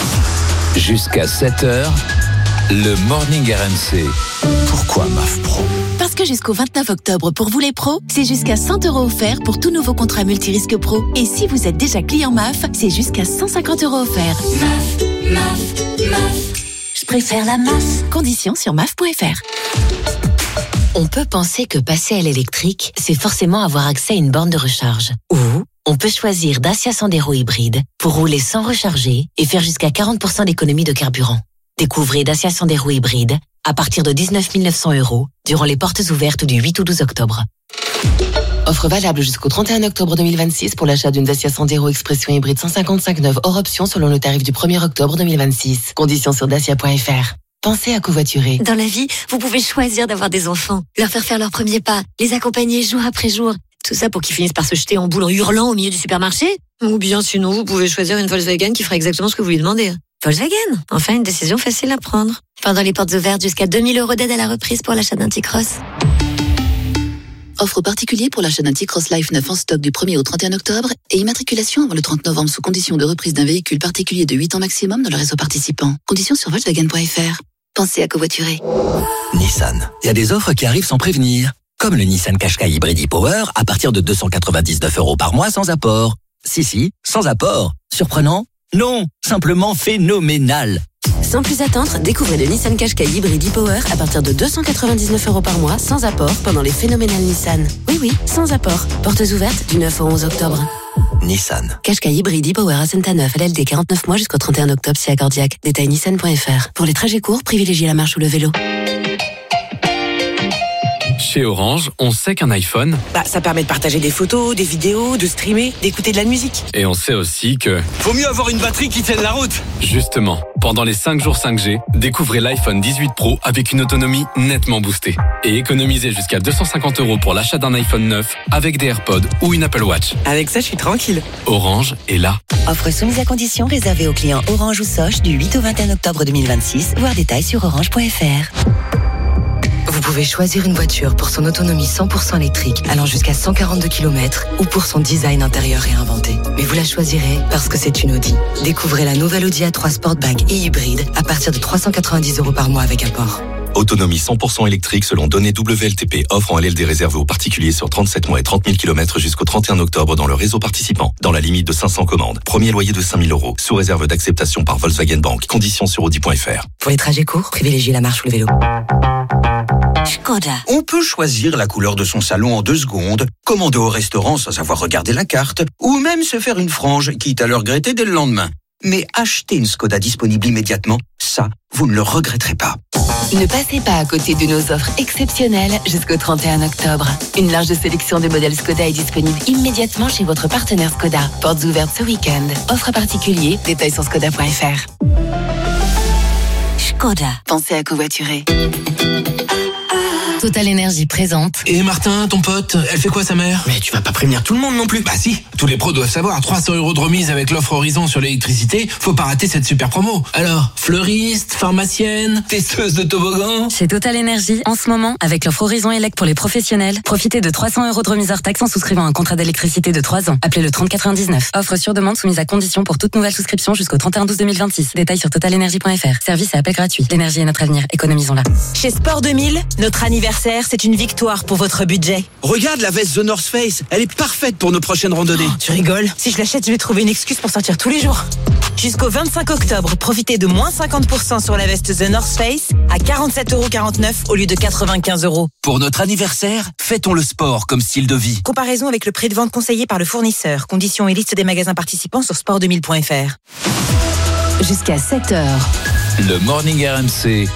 Jusqu'à sept heures, le Morning R M C. Pourquoi M A F Pro ? Parce que jusqu'au vingt-neuf octobre, pour vous les pros, c'est jusqu'à cent euros offerts pour tout nouveau contrat multirisque pro. Et si vous êtes déjà client M A F, c'est jusqu'à cent cinquante euros offerts. M A F, M A F, M A F. Je préfère la M A F. Conditions sur M A F point F R. On peut penser que passer à l'électrique, c'est forcément avoir accès à une borne de recharge. Ou on peut choisir Dacia Sandero hybride pour rouler sans recharger et faire jusqu'à quarante pour cent d'économie de carburant. Découvrez Dacia Sandero hybride à partir de dix-neuf mille neuf cents euros durant les portes ouvertes du huit au douze octobre. Offre valable jusqu'au trente et un octobre deux mille vingt-six pour l'achat d'une Dacia Sandero Expression hybride cent cinquante-cinq neuve hors option selon le tarif du premier octobre deux mille vingt-six. Conditions sur dacia point F R. Pensez à covoiturer. Dans la vie, vous pouvez choisir d'avoir des enfants, leur faire faire leurs premiers pas, les accompagner jour après jour. Tout ça pour qu'ils finissent par se jeter en boule en hurlant au milieu du supermarché. Ou bien sinon, vous pouvez choisir une Volkswagen qui fera exactement ce que vous lui demandez. Volkswagen, enfin une décision facile à prendre. Pendant les portes ouvertes, jusqu'à deux mille euros d'aide à la reprise pour l'achat d'un T-Cross. Offre particulier pour l'achat d'un T-Cross Life neuf en stock du premier au trente et un octobre et immatriculation avant le trente novembre sous condition de reprise d'un véhicule particulier de huit ans maximum dans le réseau participant. Conditions sur Volkswagen point F R. Pensez à covoiturer. Nissan. Il y a des offres qui arrivent sans prévenir. Comme le Nissan Qashqai Hybrid e-Power à partir de deux cent quatre-vingt-dix-neuf euros par mois sans apport. Si, si, sans apport. Surprenant ? Non, simplement phénoménal. Sans plus attendre, découvrez le Nissan Qashqai Hybrid e-Power à partir de deux cent quatre-vingt-dix-neuf euros par mois sans apport pendant les phénoménales Nissan. Oui, oui, sans apport. Portes ouvertes du neuf au onze octobre. Nissan. Qashqai Hybrid e-Power à Saint-Aneuf, L L D quarante-neuf mois jusqu'au trente et un octobre si accordiaque. Détail nissan point F R. Pour les trajets courts, privilégiez la marche ou le vélo. Chez Orange, on sait qu'un iPhone, bah, ça permet de partager des photos, des vidéos, de streamer, d'écouter de la musique. Et on sait aussi que... Faut mieux avoir une batterie qui tienne la route. Justement, pendant les cinq jours cinq G, découvrez l'iPhone dix-huit Pro avec une autonomie nettement boostée. Et économisez jusqu'à deux cent cinquante euros pour l'achat d'un iPhone neuf avec des AirPods ou une Apple Watch. Avec ça, je suis tranquille. Orange est là. Offre soumise à condition réservée aux clients Orange ou Soch du huit au vingt et un octobre deux mille vingt-six. Voir détails sur orange point F R. Vous pouvez choisir une voiture pour son autonomie cent pour cent électrique allant jusqu'à cent quarante-deux kilomètres ou pour son design intérieur réinventé. Mais vous la choisirez parce que c'est une Audi. Découvrez la nouvelle Audi A trois Sportback et hybride à partir de trois cent quatre-vingt-dix euros par mois avec apport. Autonomie cent pour cent électrique selon données W L T P. Offre en L L D réservée aux particuliers sur trente-sept mois et trente mille kilomètres jusqu'au trente et un octobre dans le réseau participant. Dans la limite de cinq cents commandes. Premier loyer de cinq mille euros. Sous réserve d'acceptation par Volkswagen Bank. Conditions sur audi point f r. Pour les trajets courts, privilégiez la marche ou le vélo. Škoda. On peut choisir la couleur de son salon en deux secondes, commander au restaurant sans avoir regardé la carte, ou même se faire une frange, quitte à le regretter dès le lendemain. Mais acheter une Škoda disponible immédiatement, ça, vous ne le regretterez pas. Ne passez pas à côté de nos offres exceptionnelles jusqu'au trente et un octobre. Une large sélection de modèles Škoda est disponible immédiatement chez votre partenaire Škoda. Portes ouvertes ce week-end. Offre particulier, détails sur škoda point f r. Škoda. Pensez à covoiturer. Total Énergie présente. Et Martin, ton pote, elle fait quoi sa mère? Mais tu vas pas prévenir tout le monde non plus. Bah si, tous les pros doivent savoir. trois cents euros de remise avec l'offre Horizon sur l'électricité. Faut pas rater cette super promo. Alors, fleuriste, pharmacienne, testeuse de toboggan. Chez Total Énergie, en ce moment, avec l'offre Horizon Elec pour les professionnels, profitez de trois cents euros de remise hors taxe en souscrivant un contrat d'électricité de trois ans. Appelez le trente quatre-vingt-dix-neuf. Offre sur demande soumise à condition pour toute nouvelle souscription jusqu'au trente et un douze deux mille vingt-six. Détails sur total énergie point f r. Service et appel gratuit. L'énergie est notre avenir. Économisons-la. Chez Sport deux mille, notre anniversaire, c'est une victoire pour votre budget. Regarde la veste The North Face, elle est parfaite pour nos prochaines randonnées. Oh, tu rigoles? Si je l'achète, je vais trouver une excuse pour sortir tous les jours. Jusqu'au vingt-cinq octobre, profitez de moins cinquante pour cent sur la veste The North Face à quarante-sept euros quarante-neuf au lieu de quatre-vingt-quinze euros. Pour notre anniversaire, fêtons le sport comme style de vie. Comparaison avec le prix de vente conseillé par le fournisseur. Conditions et liste des magasins participants sur sport deux mille point f r. Jusqu'à sept heures. Le Morning R M C.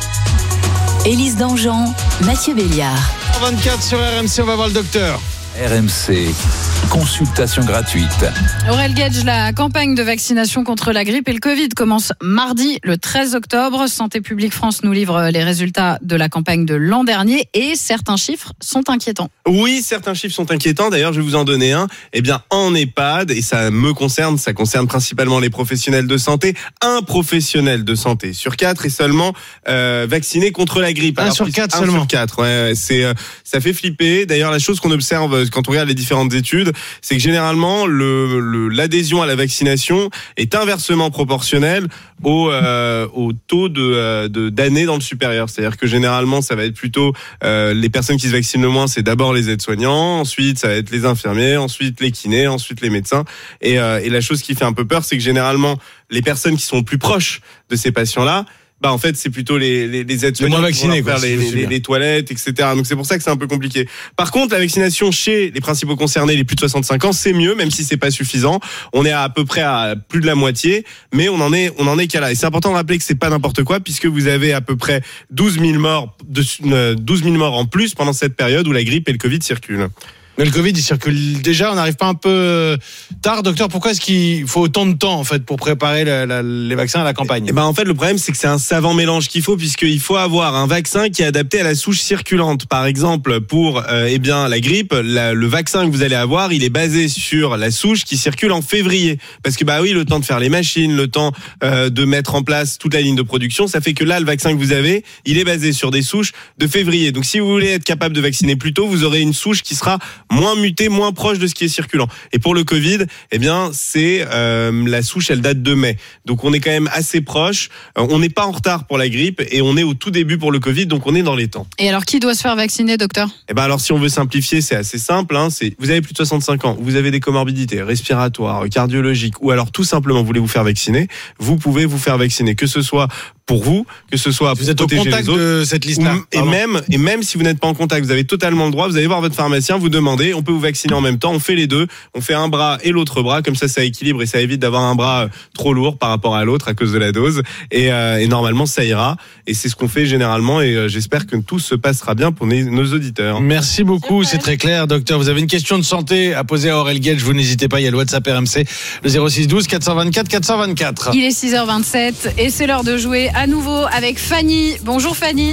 Élise Dangean, Mathieu Béliard. vingt-quatre sur R M C, on va voir le docteur. R M C, consultation gratuite. Aurel Gage, la campagne de vaccination contre la grippe et le Covid commence mardi, le treize octobre. Santé publique France nous livre les résultats de la campagne de l'an dernier et certains chiffres sont inquiétants. Oui, certains chiffres sont inquiétants. D'ailleurs, je vais vous en donner un. Eh bien, en EHPAD, et ça me concerne, ça concerne principalement les professionnels de santé, un professionnel de santé sur quatre est seulement euh, vacciné contre la grippe. Un Alors, sur quatre un seulement. sur quatre, ouais, c'est, euh, ça fait flipper. D'ailleurs, la chose qu'on observe quand on regarde les différentes études, c'est que généralement, le, le, l'adhésion à la vaccination est inversement proportionnelle au, euh, au taux de, de, d'années dans le supérieur. C'est-à-dire que généralement, ça va être plutôt euh, les personnes qui se vaccinent le moins, c'est d'abord les aides-soignants, ensuite ça va être les infirmiers, ensuite les kinés, ensuite les médecins. Et, euh, et la chose qui fait un peu peur, c'est que généralement, les personnes qui sont plus proches de ces patients-là, bah en fait c'est plutôt les les, les aides-soignants moins qui vont vaccinés, leur faire quoi, les, si je les, suis les, bien. les toilettes, et cetera. Donc c'est pour ça que c'est un peu compliqué. Par contre, la vaccination chez les principaux concernés, les plus de soixante-cinq ans, c'est mieux, même si c'est pas suffisant. On est à, à peu près à plus de la moitié, mais on en est on en est qu'à là. Et c'est important de rappeler que c'est pas n'importe quoi, puisque vous avez à peu près douze mille morts de euh, douze mille morts en plus pendant cette période où la grippe et le Covid circulent. Mais le Covid, il circule déjà. On n'arrive pas un peu tard, docteur? Pourquoi est-ce qu'il faut autant de temps en fait pour préparer la, la, les vaccins à la campagne? Eh ben en fait, le problème c'est que c'est un savant mélange qu'il faut, puisqu'il faut avoir un vaccin qui est adapté à la souche circulante. Par exemple, pour euh, eh bien la grippe, la, le vaccin que vous allez avoir, il est basé sur la souche qui circule en février, parce que bah oui, le temps de faire les machines, le temps euh, de mettre en place toute la ligne de production, ça fait que là, le vaccin que vous avez, il est basé sur des souches de février. Donc si vous voulez être capable de vacciner plus tôt, vous aurez une souche qui sera moins mutée, moins proche de ce qui est circulant. Et pour le Covid, eh bien, c'est euh, la souche, elle date de mai. Donc on est quand même assez proche. Euh, on n'est pas en retard pour la grippe et on est au tout début pour le Covid, donc on est dans les temps. Et alors, qui doit se faire vacciner, docteur? Eh ben alors, si on veut simplifier, c'est assez simple. Hein, c'est vous avez plus de soixante-cinq ans, vous avez des comorbidités respiratoires, cardiologiques, ou alors tout simplement voulez vous faire vacciner, vous pouvez vous faire vacciner, que ce soit pour vous, que ce soit pour vous êtes au protéger contact les autres, de cette liste-là. ou, et même et même si vous n'êtes pas en contact, vous avez totalement le droit. Vous allez voir votre pharmacien, vous demandez, on peut vous vacciner en même temps. On fait les deux, on fait un bras et l'autre bras, comme ça, ça équilibre et ça évite d'avoir un bras trop lourd par rapport à l'autre à cause de la dose. Et, euh, et normalement, ça ira. Et c'est ce qu'on fait généralement. Et euh, j'espère que tout se passera bien pour nos, nos auditeurs. Merci beaucoup, c'est très clair, docteur. Vous avez une question de santé à poser à Aurel Gage, vous n'hésitez pas, il y a le WhatsApp R M C, le zéro six douze quatre cent vingt-quatre quatre cent vingt-quatre. Il est six heures vingt-sept et c'est l'heure de jouer à nouveau avec Fanny. Bonjour Fanny.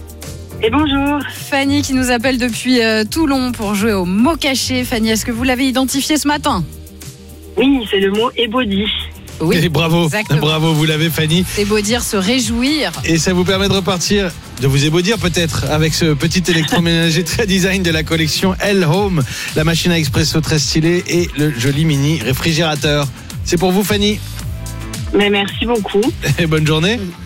Et bonjour. Fanny qui nous appelle depuis euh, Toulon pour jouer au mot caché. Fanny, est-ce que vous l'avez identifié ce matin? Oui, c'est le mot ébaudir. Oui, et bravo, exactement. bravo, vous l'avez Fanny. C'est beau dire se réjouir. Et ça vous permet de repartir, de vous ébaudir peut-être, avec ce petit électroménager très design de la collection L Home, la machine à expresso très stylée et le joli mini réfrigérateur. C'est pour vous Fanny. Mais merci beaucoup. Et bonne journée.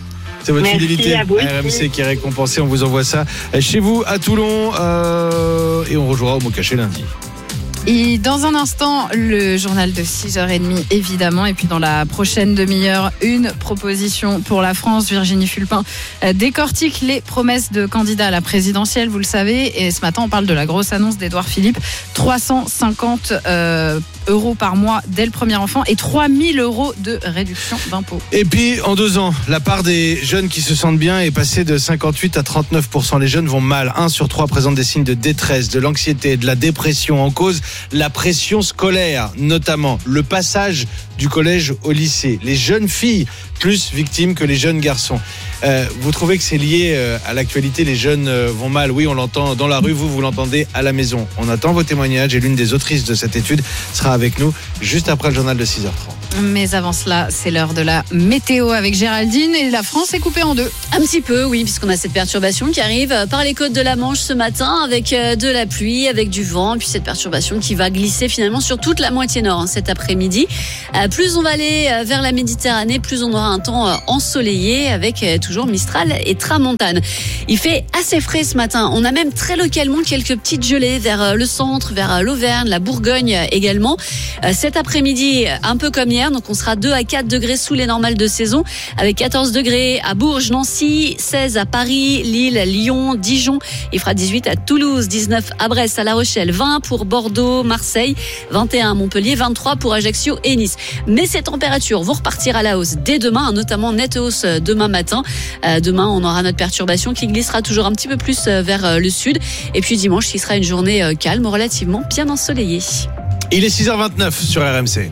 C'est votre Merci fidélité à vous à R M C qui est récompensée. On vous envoie ça chez vous à Toulon euh, et on rejouera au mot caché lundi. Et dans un instant, le journal de six heures trente, évidemment. Et puis dans la prochaine demi-heure, une proposition pour la France. Virginie Fulpin décortique les promesses de candidats à la présidentielle, vous le savez. Et ce matin, on parle de la grosse annonce d'Édouard Philippe. trois cent cinquante euh, euros par mois dès le premier enfant et trois mille euros de réduction d'impôts. Et puis, en deux ans, la part des jeunes qui se sentent bien est passée de cinquante-huit à trente-neuf pour cent. Les jeunes vont mal. Un sur trois présente des signes de détresse, de l'anxiété, de la dépression. En cause, la pression scolaire, notamment le passage du collège au lycée. Les jeunes filles plus victimes que les jeunes garçons. Euh, vous trouvez que c'est lié euh, à l'actualité? Les jeunes euh, vont mal. Oui, on l'entend dans la rue, vous, vous l'entendez à la maison. On attend vos témoignages et l'une des autrices de cette étude sera avec nous juste après le journal de six heures trente. Mais avant cela, c'est l'heure de la météo avec Géraldine et la France est coupée en deux. Un petit peu, oui, puisqu'on a cette perturbation qui arrive par les côtes de la Manche ce matin avec de la pluie, avec du vent, et puis cette perturbation qui va glisser finalement sur toute la moitié nord hein, cet après-midi. Euh, plus on va aller vers la Méditerranée, plus on aura un temps ensoleillé avec toujours Mistral et Tramontane. Il fait assez frais ce matin. On a même très localement quelques petites gelées vers le centre, vers l'Auvergne, la Bourgogne également. Euh, cet après-midi, un peu comme hier, donc on sera deux à quatre degrés sous les normales de saison, avec quatorze degrés à Bourges, Nancy, seize à Paris, Lille, Lyon, Dijon. Il fera dix-huit à Toulouse, dix-neuf à Brest, à La Rochelle, vingt pour Bordeaux, Marseille, vingt et un à Montpellier, vingt-trois pour Ajaccio et Nice. Mais ces températures vont repartir à la hausse dès demain, notamment nette hausse demain matin. Euh, demain, on aura notre perturbation qui glissera toujours un petit peu plus vers le sud. Et puis dimanche, qui sera une journée calme, relativement bien ensoleillée. Il est six heures vingt-neuf sur R M C.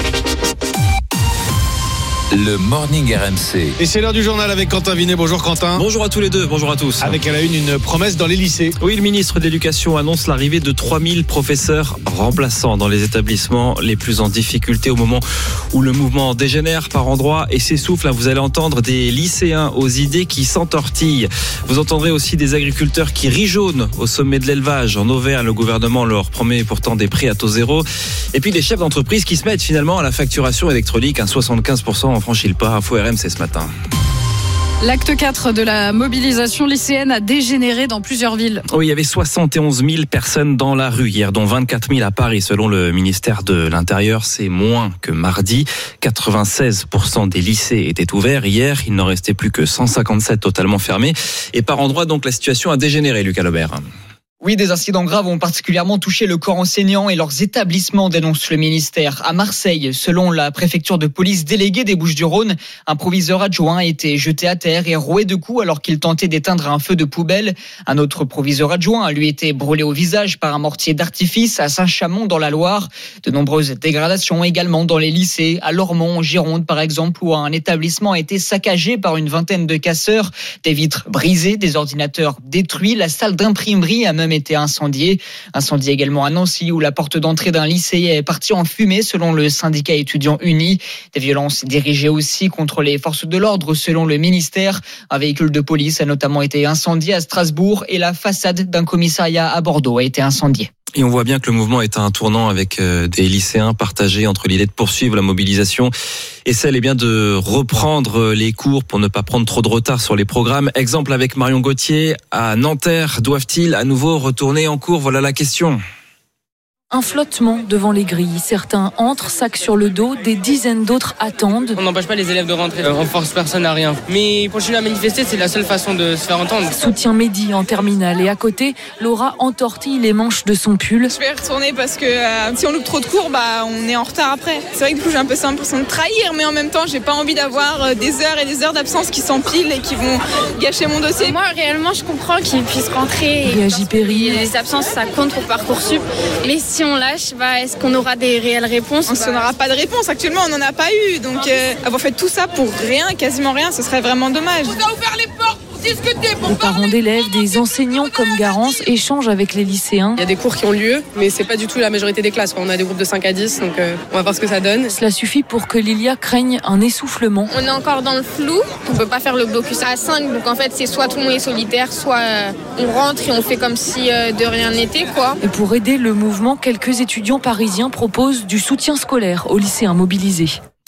Le Morning R M C. Et c'est l'heure du journal avec Quentin Vinet. Bonjour Quentin. Bonjour à tous les deux, bonjour à tous. Avec à la une, une promesse dans les lycées. Oui, le ministre de l'Éducation annonce l'arrivée de trois mille professeurs remplaçants dans les établissements les plus en difficulté au moment où le mouvement dégénère par endroits et s'essouffle. Vous allez entendre des lycéens aux idées qui s'entortillent. Vous entendrez aussi des agriculteurs qui rient jaune au sommet de l'élevage. En Auvergne, le gouvernement leur promet pourtant des prix à taux zéro. Et puis des chefs d'entreprise qui se mettent finalement à la facturation électronique, un soixante-quinze pour cent franchit le pas. Info R M C ce matin. L'acte quatre de la mobilisation lycéenne a dégénéré dans plusieurs villes. Oui, il y avait soixante et onze mille personnes dans la rue hier, dont vingt-quatre mille à Paris. Selon le ministère de l'Intérieur, c'est moins que mardi. quatre-vingt-seize pour cent des lycées étaient ouverts hier. Il n'en restait plus que cent cinquante-sept totalement fermés. Et par endroits, donc, la situation a dégénéré, Lucas Lebert. Oui, des incidents graves ont particulièrement touché le corps enseignant et leurs établissements, dénonce le ministère. À Marseille, selon la préfecture de police déléguée des Bouches-du-Rhône, un proviseur adjoint a été jeté à terre et roué de coups alors qu'il tentait d'éteindre un feu de poubelle. Un autre proviseur adjoint a lui été brûlé au visage par un mortier d'artifice à Saint-Chamond dans la Loire. De nombreuses dégradations également dans les lycées, à Lormont, en Gironde par exemple, où un établissement a été saccagé par une vingtaine de casseurs. Des vitres brisées, des ordinateurs détruits, la salle d'imprimerie a même été incendié. Incendie également à Nancy où la porte d'entrée d'un lycée est partie en fumée selon le syndicat étudiant uni. Des violences dirigées aussi contre les forces de l'ordre selon le ministère. Un véhicule de police a notamment été incendié à Strasbourg et la façade d'un commissariat à Bordeaux a été incendiée. Et on voit bien que le mouvement est à un tournant avec des lycéens partagés entre l'idée de poursuivre la mobilisation et celle eh bien, de reprendre les cours pour ne pas prendre trop de retard sur les programmes. Exemple avec Marion Gauthier à Nanterre. Doivent-ils à nouveau retourner en cours? Voilà la question. Un flottement devant les grilles. Certains entrent, sac sur le dos, des dizaines d'autres attendent. On n'empêche pas les élèves de rentrer, on force personne à rien. Mais continuer à manifester, c'est la seule façon de se faire entendre. Soutien Mehdi en terminale et à côté, Laura entortille les manches de son pull. Je vais y retourner parce que euh, si on loupe trop de cours, bah, on est en retard après. C'est vrai que du coup j'ai un peu cette impression de trahir, mais en même temps j'ai pas envie d'avoir des heures et des heures d'absence qui s'empilent et qui vont gâcher mon dossier. Moi réellement je comprends qu'ils puissent rentrer. Réagit Perry. Les absences ça compte pour Parcoursup. Mais si on lâche, bah, est-ce qu'on aura des réelles réponses? On bah... n'aura pas de réponse. Actuellement, on n'en a pas eu. Donc, euh, avoir fait tout ça pour rien, quasiment rien, ce serait vraiment dommage. On a ouvert les portes pour discuter, pour Les parents d'élèves, des enseignants comme Garance échangent avec les lycéens. Il y a des cours qui ont lieu, mais c'est pas du tout la majorité des classes. On a des groupes de cinq à dix, donc euh, on va voir ce que ça donne. Cela suffit pour que Lilia craigne un essoufflement. On est encore dans le flou. On peut pas faire le blocus à cinq. Donc en fait, c'est soit tout le monde est solitaire, soit euh, on rentre et on fait comme si euh, de rien n'était, quoi. Et pour aider le mouvement, quelques étudiants parisiens proposent du soutien scolaire aux lycéens mobilisés.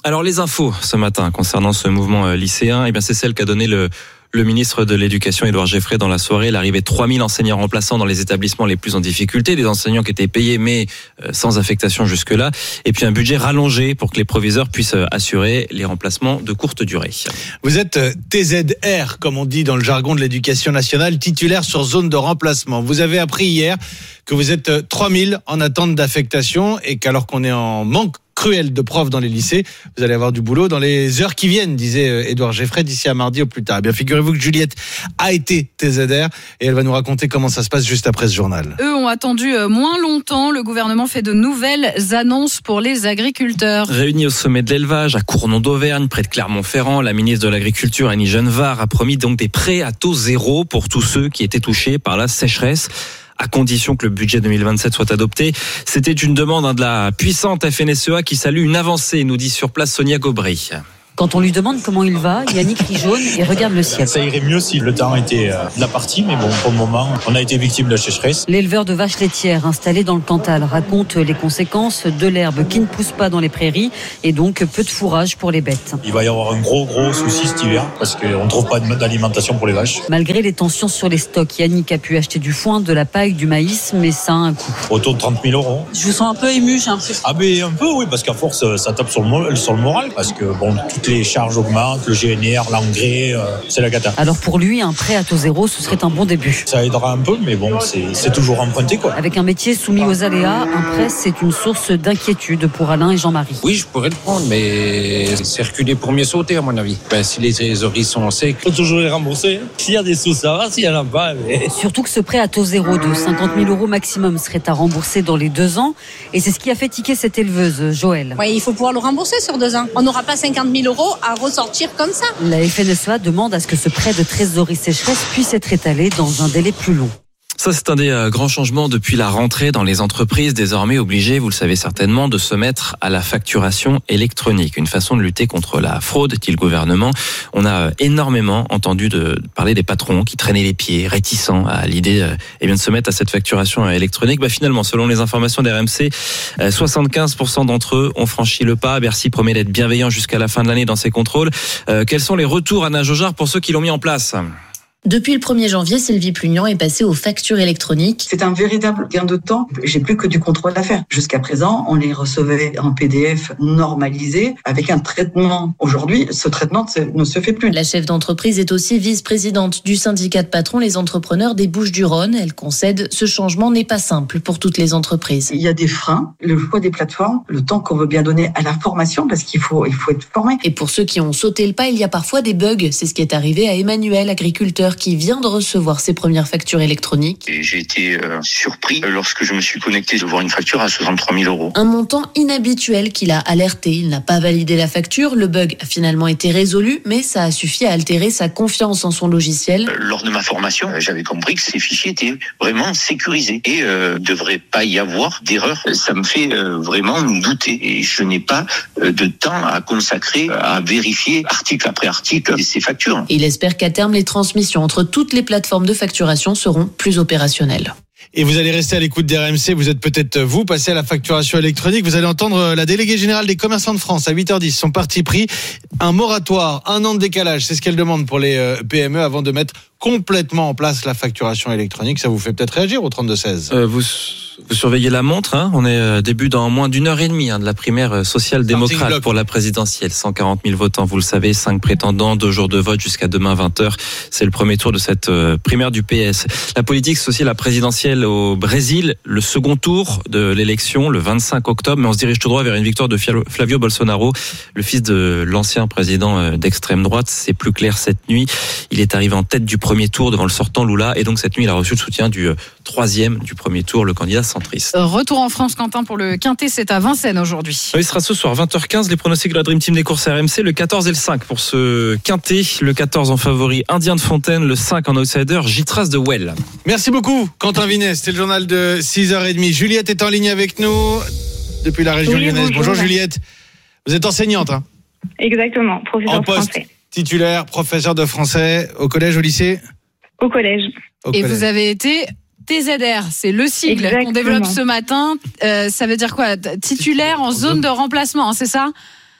Alors les infos ce matin concernant ce mouvement lycéen, eh bien c'est celle qu'a donné le Le ministre de l'Éducation, Édouard Geffray, dans la soirée, l'arrivée de trois mille enseignants remplaçants dans les établissements les plus en difficulté, des enseignants qui étaient payés mais sans affectation jusque-là, et puis un budget rallongé pour que les proviseurs puissent assurer les remplacements de courte durée. Vous êtes T Z R, comme on dit dans le jargon de l'Éducation nationale, titulaire sur zone de remplacement. Vous avez appris hier que vous êtes trois mille en attente d'affectation et qu'alors qu'on est en manque cruel de profs dans les lycées, vous allez avoir du boulot dans les heures qui viennent, disait Édouard Geffray, d'ici à mardi au plus tard. Eh bien, figurez-vous que Juliette a été T Z R et elle va nous raconter comment ça se passe juste après ce journal. Eux ont attendu moins longtemps. Le gouvernement fait de nouvelles annonces pour les agriculteurs. Réunis au sommet de l'élevage à Cournon d'Auvergne, près de Clermont-Ferrand, la ministre de l'Agriculture, Annie Genevard, a promis donc des prêts à taux zéro pour tous ceux qui étaient touchés par la sécheresse, à condition que le budget deux mille vingt-sept soit adopté. C'était une demande hein, de la puissante F N S E A qui salue une avancée, nous dit sur place Sonia Gobry. Quand on lui demande comment il va, Yannick rit jaune et regarde le ciel. Ça irait mieux si le temps était euh, de la partie, mais bon, pour le moment, on a été victime de la sécheresse. L'éleveur de vaches laitières installé dans le Cantal raconte les conséquences de l'herbe qui ne pousse pas dans les prairies et donc peu de fourrage pour les bêtes. Il va y avoir un gros, gros souci cet hiver parce qu'on ne trouve pas d'alimentation pour les vaches. Malgré les tensions sur les stocks, Yannick a pu acheter du foin, de la paille, du maïs, mais ça a un coût. Autour de trente mille euros. Je vous sens un peu ému, j'ai l'impression. Ah ben un peu, oui, parce qu'à force, ça tape sur le, sur le moral, parce que bon, toutes les charges augmentent, le G N R, l'engrais, euh, c'est la cata. Alors pour lui, un prêt à taux zéro, ce serait un bon début. Ça aidera un peu, mais bon, c'est, c'est toujours emprunté, quoi. Avec un métier soumis aux aléas, un prêt, c'est une source d'inquiétude pour Alain et Jean-Marie. Oui, je pourrais le prendre, mais c'est reculer pour mieux sauter, à mon avis. Ben, si les trésoreries sont secs... Il faut toujours les rembourser. S'il y a des sous, ça va, s'il n'y en a pas... Mais... Surtout que ce prêt à taux zéro de cinquante mille euros maximum serait à rembourser dans les deux ans. Et c'est ce qui a fait tiquer cette éleveuse, Joël. Oui, il faut pouvoir le rembourser sur deux ans. On n'aura pas cinquante mille euros à ressortir comme ça. La F N S E A demande à ce que ce prêt de trésorerie sécheresse puisse être étalé dans un délai plus long. Ça, c'est un des euh, grands changements depuis la rentrée dans les entreprises, désormais obligées, vous le savez certainement, de se mettre à la facturation électronique. Une façon de lutter contre la fraude, dit le gouvernement. On a euh, énormément entendu de, de parler des patrons qui traînaient les pieds, réticents à l'idée euh, eh bien, de se mettre à cette facturation électronique. Bah, finalement, selon les informations d'R M C, euh, soixante-quinze pour cent d'entre eux ont franchi le pas. Bercy promet d'être bienveillant jusqu'à la fin de l'année dans ses contrôles. Euh, quels sont les retours, Anna Jojard, pour ceux qui l'ont mis en place ? Depuis le premier janvier, Sylvie Plugnan est passée aux factures électroniques. C'est un véritable gain de temps. J'ai plus que du contrôle à faire. Jusqu'à présent, on les recevait en P D F normalisé avec un traitement. Aujourd'hui, ce traitement ne se fait plus. La chef d'entreprise est aussi vice-présidente du syndicat de patrons Les Entrepreneurs des Bouches-du-Rhône. Elle concède, ce changement n'est pas simple pour toutes les entreprises. Il y a des freins, le choix des plateformes, le temps qu'on veut bien donner à la formation parce qu'il faut, il faut être formé. Et pour ceux qui ont sauté le pas, il y a parfois des bugs. C'est ce qui est arrivé à Emmanuel, agriculteur, qui vient de recevoir ses premières factures électroniques. Et j'ai été euh, surpris lorsque je me suis connecté de voir une facture à soixante-trois mille euros. Un montant inhabituel qui l'a alerté. Il n'a pas validé la facture. Le bug a finalement été résolu, mais ça a suffi à altérer sa confiance en son logiciel. Euh, lors de ma formation, j'avais compris que ces fichiers étaient vraiment sécurisés et euh, ne devrait pas y avoir d'erreur. Ça me fait euh, vraiment douter et je n'ai pas euh, de temps à consacrer à vérifier article après article ces factures. Il espère qu'à terme, les transmissions entre toutes les plateformes de facturation seront plus opérationnelles. Et vous allez rester à l'écoute d'R M C, vous êtes peut-être vous passé à la facturation électronique, vous allez entendre la déléguée générale des commerçants de France à huit heures dix, son parti pris, un moratoire, un an de décalage, c'est ce qu'elle demande pour les P M E avant de mettre complètement en place la facturation électronique. Ça vous fait peut-être réagir au trente-deux seize. Euh, vous, vous surveillez la montre, hein, on est euh, début dans moins d'une heure et demie hein, de la primaire social-démocrate pour la présidentielle. cent quarante mille votants, vous le savez, cinq prétendants, deux jours de vote jusqu'à demain vingt heures. C'est le premier tour de cette euh, primaire du P S. La politique, c'est aussi la présidentielle au Brésil, le second tour de l'élection le vingt-cinq octobre, mais on se dirige tout droit vers une victoire de Flavio Bolsonaro, le fils de l'ancien président d'extrême droite. C'est plus clair cette nuit. Il est arrivé en tête du premier tour devant le sortant Lula et donc cette nuit il a reçu le soutien du troisième du premier tour, le candidat centriste. Retour en France, Quentin, pour le Quintet, c'est à Vincennes aujourd'hui. Il sera ce soir vingt heures quinze, les pronostics de la Dream Team des courses R M C, le quatorze et le cinq pour ce Quintet, le quatorze en favori Indien de Fontaine, le cinq en outsider Gitras de Well. Merci beaucoup Quentin Vinet, c'était le journal de six heures trente. Juliette est en ligne avec nous depuis la région oui, lyonnaise. Bonjour. bonjour Juliette, vous êtes enseignante hein? Exactement, professeur de français. Titulaire, professeur de français au collège, au lycée? Au collège. Au Et collège. vous avez été T Z R, c'est le sigle Exactement. qu'on développe ce matin. Euh, ça veut dire quoi? Titulaire en zone de remplacement, hein, c'est ça?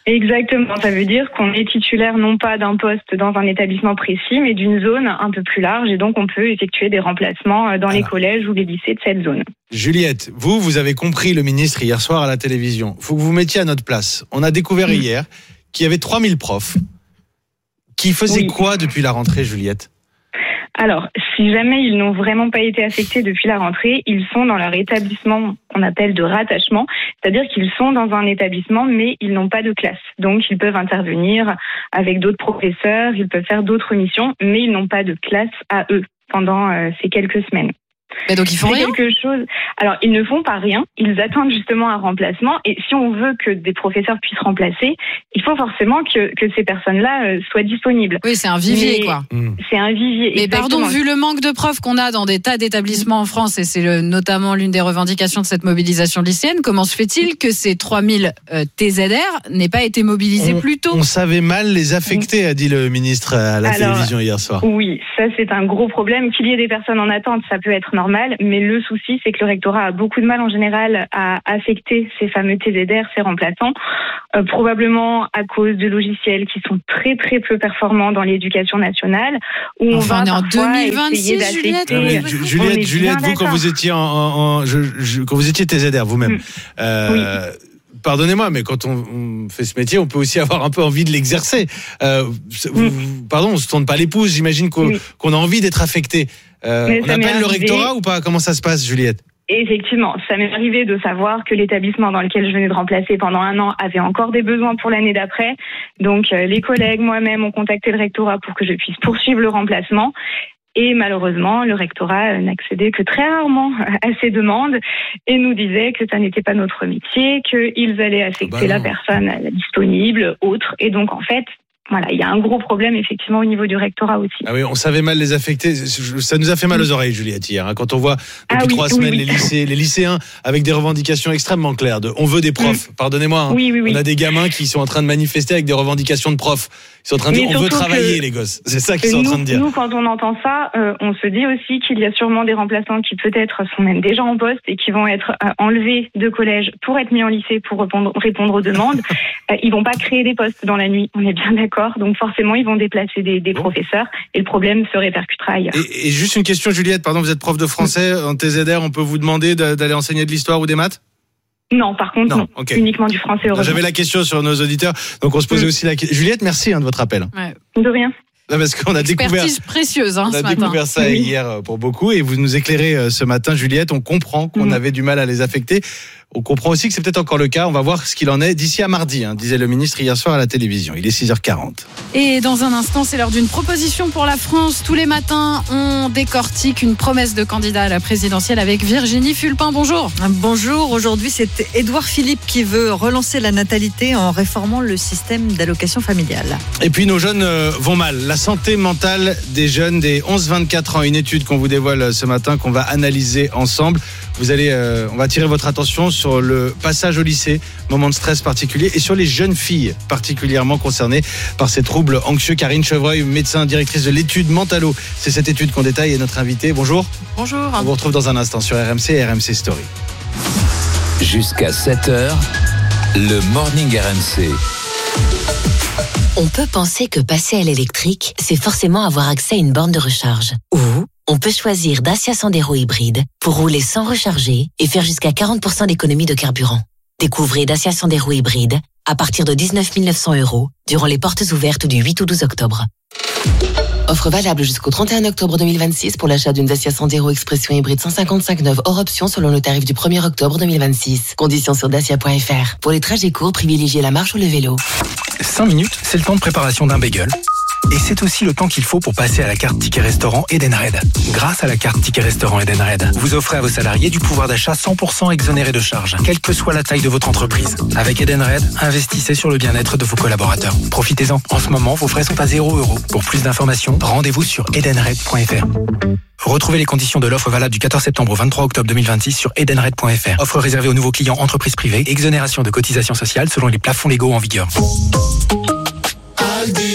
Exactement, ça veut dire qu'on est titulaire non pas d'un poste dans un établissement précis, mais d'une zone un peu plus large, et donc on peut effectuer des remplacements dans Alors. les collèges ou les lycées de cette zone. Juliette, vous, vous avez compris le ministre hier soir à la télévision. Il faut que vous vous mettiez à notre place. On a découvert mmh. hier qu'il y avait trois mille profs qui faisaient oui. quoi depuis la rentrée, Juliette ? Alors, si jamais ils n'ont vraiment pas été affectés depuis la rentrée, ils sont dans leur établissement qu'on appelle de rattachement, c'est-à-dire qu'ils sont dans un établissement, mais ils n'ont pas de classe. Donc, ils peuvent intervenir avec d'autres professeurs, ils peuvent faire d'autres missions, mais ils n'ont pas de classe à eux pendant euh, ces quelques semaines. Mais donc ils font C'est rien. quelque chose. Alors ils ne font pas rien. Ils attendent justement un remplacement. Et si on veut que des professeurs puissent remplacer, il faut forcément que que ces personnes-là euh, soient disponibles. Oui, c'est un vivier Mais quoi. C'est un vivier. Mais exactement. pardon, vu le manque de profs qu'on a dans des tas d'établissements en France, et c'est le, notamment l'une des revendications de cette mobilisation lycéenne, comment se fait-il que ces trois mille euh, T Z R n'aient pas été mobilisés on, plus tôt ? On savait mal les affecter, a dit le ministre à la Alors, télévision hier soir. Oui, ça c'est un gros problème. Qu'il y ait des personnes en attente, ça peut être normal, mais le souci c'est que le rectorat a beaucoup de mal en général à affecter ces fameux T Z R, ces remplaçants, euh, probablement à cause de logiciels qui sont très très peu performants dans l'éducation nationale. Où enfin, on, va on est en deux mille vingt-six, Juliette. Mais, Juliette, Juliette, vous quand vous étiez en, en, en je, je, quand vous étiez T Z R vous-même. Mmh. Euh, oui. Pardonnez-moi, mais quand on, on fait ce métier, on peut aussi avoir un peu envie de l'exercer. Euh, vous, mmh. Pardon, on se tourne pas les pouces. J'imagine qu'on, oui. qu'on a envie d'être affecté. Euh, on appelle le rectorat ou pas ? Comment ça se passe, Juliette ? Effectivement, ça m'est arrivé de savoir que l'établissement dans lequel je venais de remplacer pendant un an avait encore des besoins pour l'année d'après. Donc, euh, les collègues, moi-même, ont contacté le rectorat pour que je puisse poursuivre le remplacement. Et malheureusement, le rectorat n'accédait que très rarement à ces demandes et nous disait que ça n'était pas notre métier, qu'ils allaient affecter bah la personne disponible, autre. Et donc, en fait, voilà, il y a un gros problème effectivement au niveau du rectorat aussi. Ah oui, on savait mal les affecter. Ça nous a fait mal aux oreilles, Juliette, hier. Hein, quand on voit depuis ah oui, trois oui, semaines oui. les lycées, les lycéens avec des revendications extrêmement claires. De, on veut des profs. Mmh. Pardonnez-moi. Hein, oui, oui, oui. On a des gamins qui sont en train de manifester avec des revendications de profs. Ils sont en train de dire on veut travailler, les gosses. C'est ça qu'ils sont nous, en train de dire. Nous, quand on entend ça, euh, on se dit aussi qu'il y a sûrement des remplaçants qui peut-être sont même déjà en poste et qui vont être euh, enlevés de collège pour être mis en lycée pour répondre, répondre aux demandes. euh, ils vont pas créer des postes dans la nuit. On est bien d'accord. Donc forcément, ils vont déplacer des, des bon. professeurs et le problème se répercutera ailleurs. Et, et juste une question, Juliette. Pardon, vous êtes prof de français en T Z R. On peut vous demander d'aller enseigner de l'histoire ou des maths ? Non, par contre, non. non. Okay. Uniquement du français. Heureusement. J'avais la question sur nos auditeurs, donc on se posait mmh. aussi la question. Juliette, merci hein, de votre appel. Ouais. De rien. Là, parce qu'on a découvert, précieuse, hein, on a ce découvert matin. ça oui. hier pour beaucoup et vous nous éclairez ce matin, Juliette. On comprend qu'on mmh. avait du mal à les affecter. On comprend aussi que c'est peut-être encore le cas. On va voir ce qu'il en est d'ici à mardi, hein, disait le ministre hier soir à la télévision. Il est six heures quarante. Et dans un instant, c'est l'heure d'une proposition pour la France. Tous les matins, on décortique une promesse de candidat à la présidentielle avec Virginie Fulpin. Bonjour. Bonjour. Aujourd'hui, c'est Édouard Philippe qui veut relancer la natalité en réformant le système d'allocation familiale. Et puis nos jeunes vont mal. La santé mentale des jeunes des onze vingt-quatre ans. Une étude qu'on vous dévoile ce matin, qu'on va analyser ensemble. Vous allez, euh, on va attirer votre attention sur le passage au lycée, moment de stress particulier, et sur les jeunes filles particulièrement concernées par ces troubles anxieux. Karine Chevreuil, médecin, directrice de l'étude Mentalo. C'est cette étude qu'on détaille et notre invité. Bonjour. Bonjour. On vous retrouve dans un instant sur R M C et R M C Story. Jusqu'à sept heures, le Morning R M C. On peut penser que passer à l'électrique, c'est forcément avoir accès à une borne de recharge. Ou on peut choisir Dacia Sandero hybride pour rouler sans recharger et faire jusqu'à quarante pour cent d'économie de carburant. Découvrez Dacia Sandero hybride à partir de dix-neuf mille neuf cents euros durant les portes ouvertes du huit au douze octobre. Offre valable jusqu'au trente et un octobre deux mille vingt-six pour l'achat d'une Dacia Sandero Expression hybride cent cinquante-cinq neuve hors option selon le tarif du premier octobre deux mille vingt-six. Conditions sur dacia point f r. Pour les trajets courts, privilégiez la marche ou le vélo. cinq minutes, c'est le temps de préparation d'un bagel. Et c'est aussi le temps qu'il faut pour passer à la carte Ticket Restaurant Edenred. Grâce à la carte Ticket Restaurant Edenred, vous offrez à vos salariés du pouvoir d'achat cent pour cent exonéré de charges, quelle que soit la taille de votre entreprise. Avec Edenred, investissez sur le bien-être de vos collaborateurs. Profitez-en. En ce moment, vos frais sont à zéro euro. Pour plus d'informations, rendez-vous sur edenred point f r. Retrouvez les conditions de l'offre valable du quatorze septembre au vingt-trois octobre deux mille vingt-six sur edenred point f r. Offre réservée aux nouveaux clients entreprises privées. Exonération de cotisations sociales selon les plafonds légaux en vigueur. En direct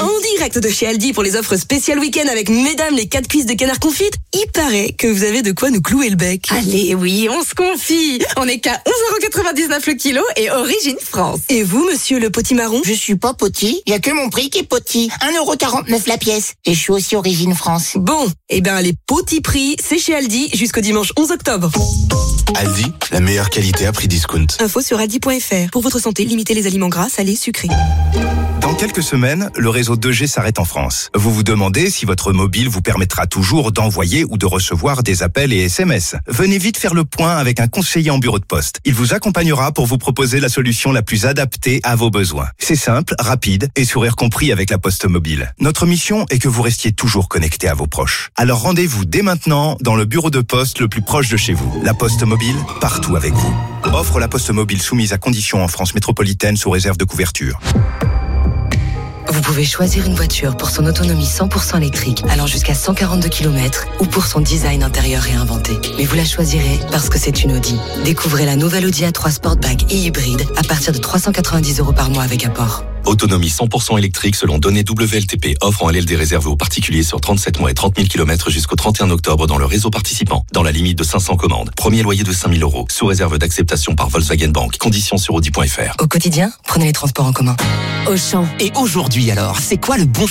direct de chez Aldi pour les offres spéciales week-end avec mesdames les quatre cuisses de canard confite. Il paraît que vous avez de quoi nous clouer le bec. Allez, oui, on se confie. On est qu'à onze euros quatre-vingt-dix-neuf le kilo et origine France. Et vous, monsieur le potimarron? Je suis pas poti, il y a que mon prix qui est poti. un euro quarante-neuf la pièce. Et je suis aussi origine France. Bon, eh ben les petits prix, c'est chez Aldi jusqu'au dimanche onze octobre. Aldi, la meilleure qualité à prix discount. Info sur aldi point f r. Pour votre santé, limitez les aliments gras, salés, sucrés. Dans quelques semaines, le réseau deux G s'arrête en France. Vous vous demandez si votre mobile vous permettra toujours d'envoyer ou de recevoir des appels et S M S. Venez vite faire le point avec un conseiller en bureau de poste. Il vous accompagnera pour vous proposer la solution la plus adaptée à vos besoins. C'est simple, rapide et sourire compris avec la Poste Mobile. Notre mission est que vous restiez toujours connecté à vos proches. Alors rendez-vous dès maintenant dans le bureau de poste le plus proche de chez vous. La Poste Mobile, partout avec vous. Offre la Poste Mobile soumise à conditions en France métropolitaine sous réserve de couverture. Vous pouvez choisir une voiture pour son autonomie cent pour cent électrique allant jusqu'à cent quarante-deux kilomètres ou pour son design intérieur réinventé. Mais vous la choisirez parce que c'est une Audi. Découvrez la nouvelle Audi A trois Sportback et hybride à partir de trois cent quatre-vingt-dix euros par mois avec apport. Autonomie cent pour cent électrique selon données W L T P. Offre en L L D réservée aux particuliers sur trente-sept mois et trente mille kilomètres jusqu'au trente et un octobre dans le réseau participant. Dans la limite de cinq cents commandes. Premier loyer de cinq mille euros. Sous réserve d'acceptation par Volkswagen Bank. Conditions sur audi point f r. Au quotidien, prenez les transports en commun. Auchan. Et aujourd'hui alors, c'est quoi le bon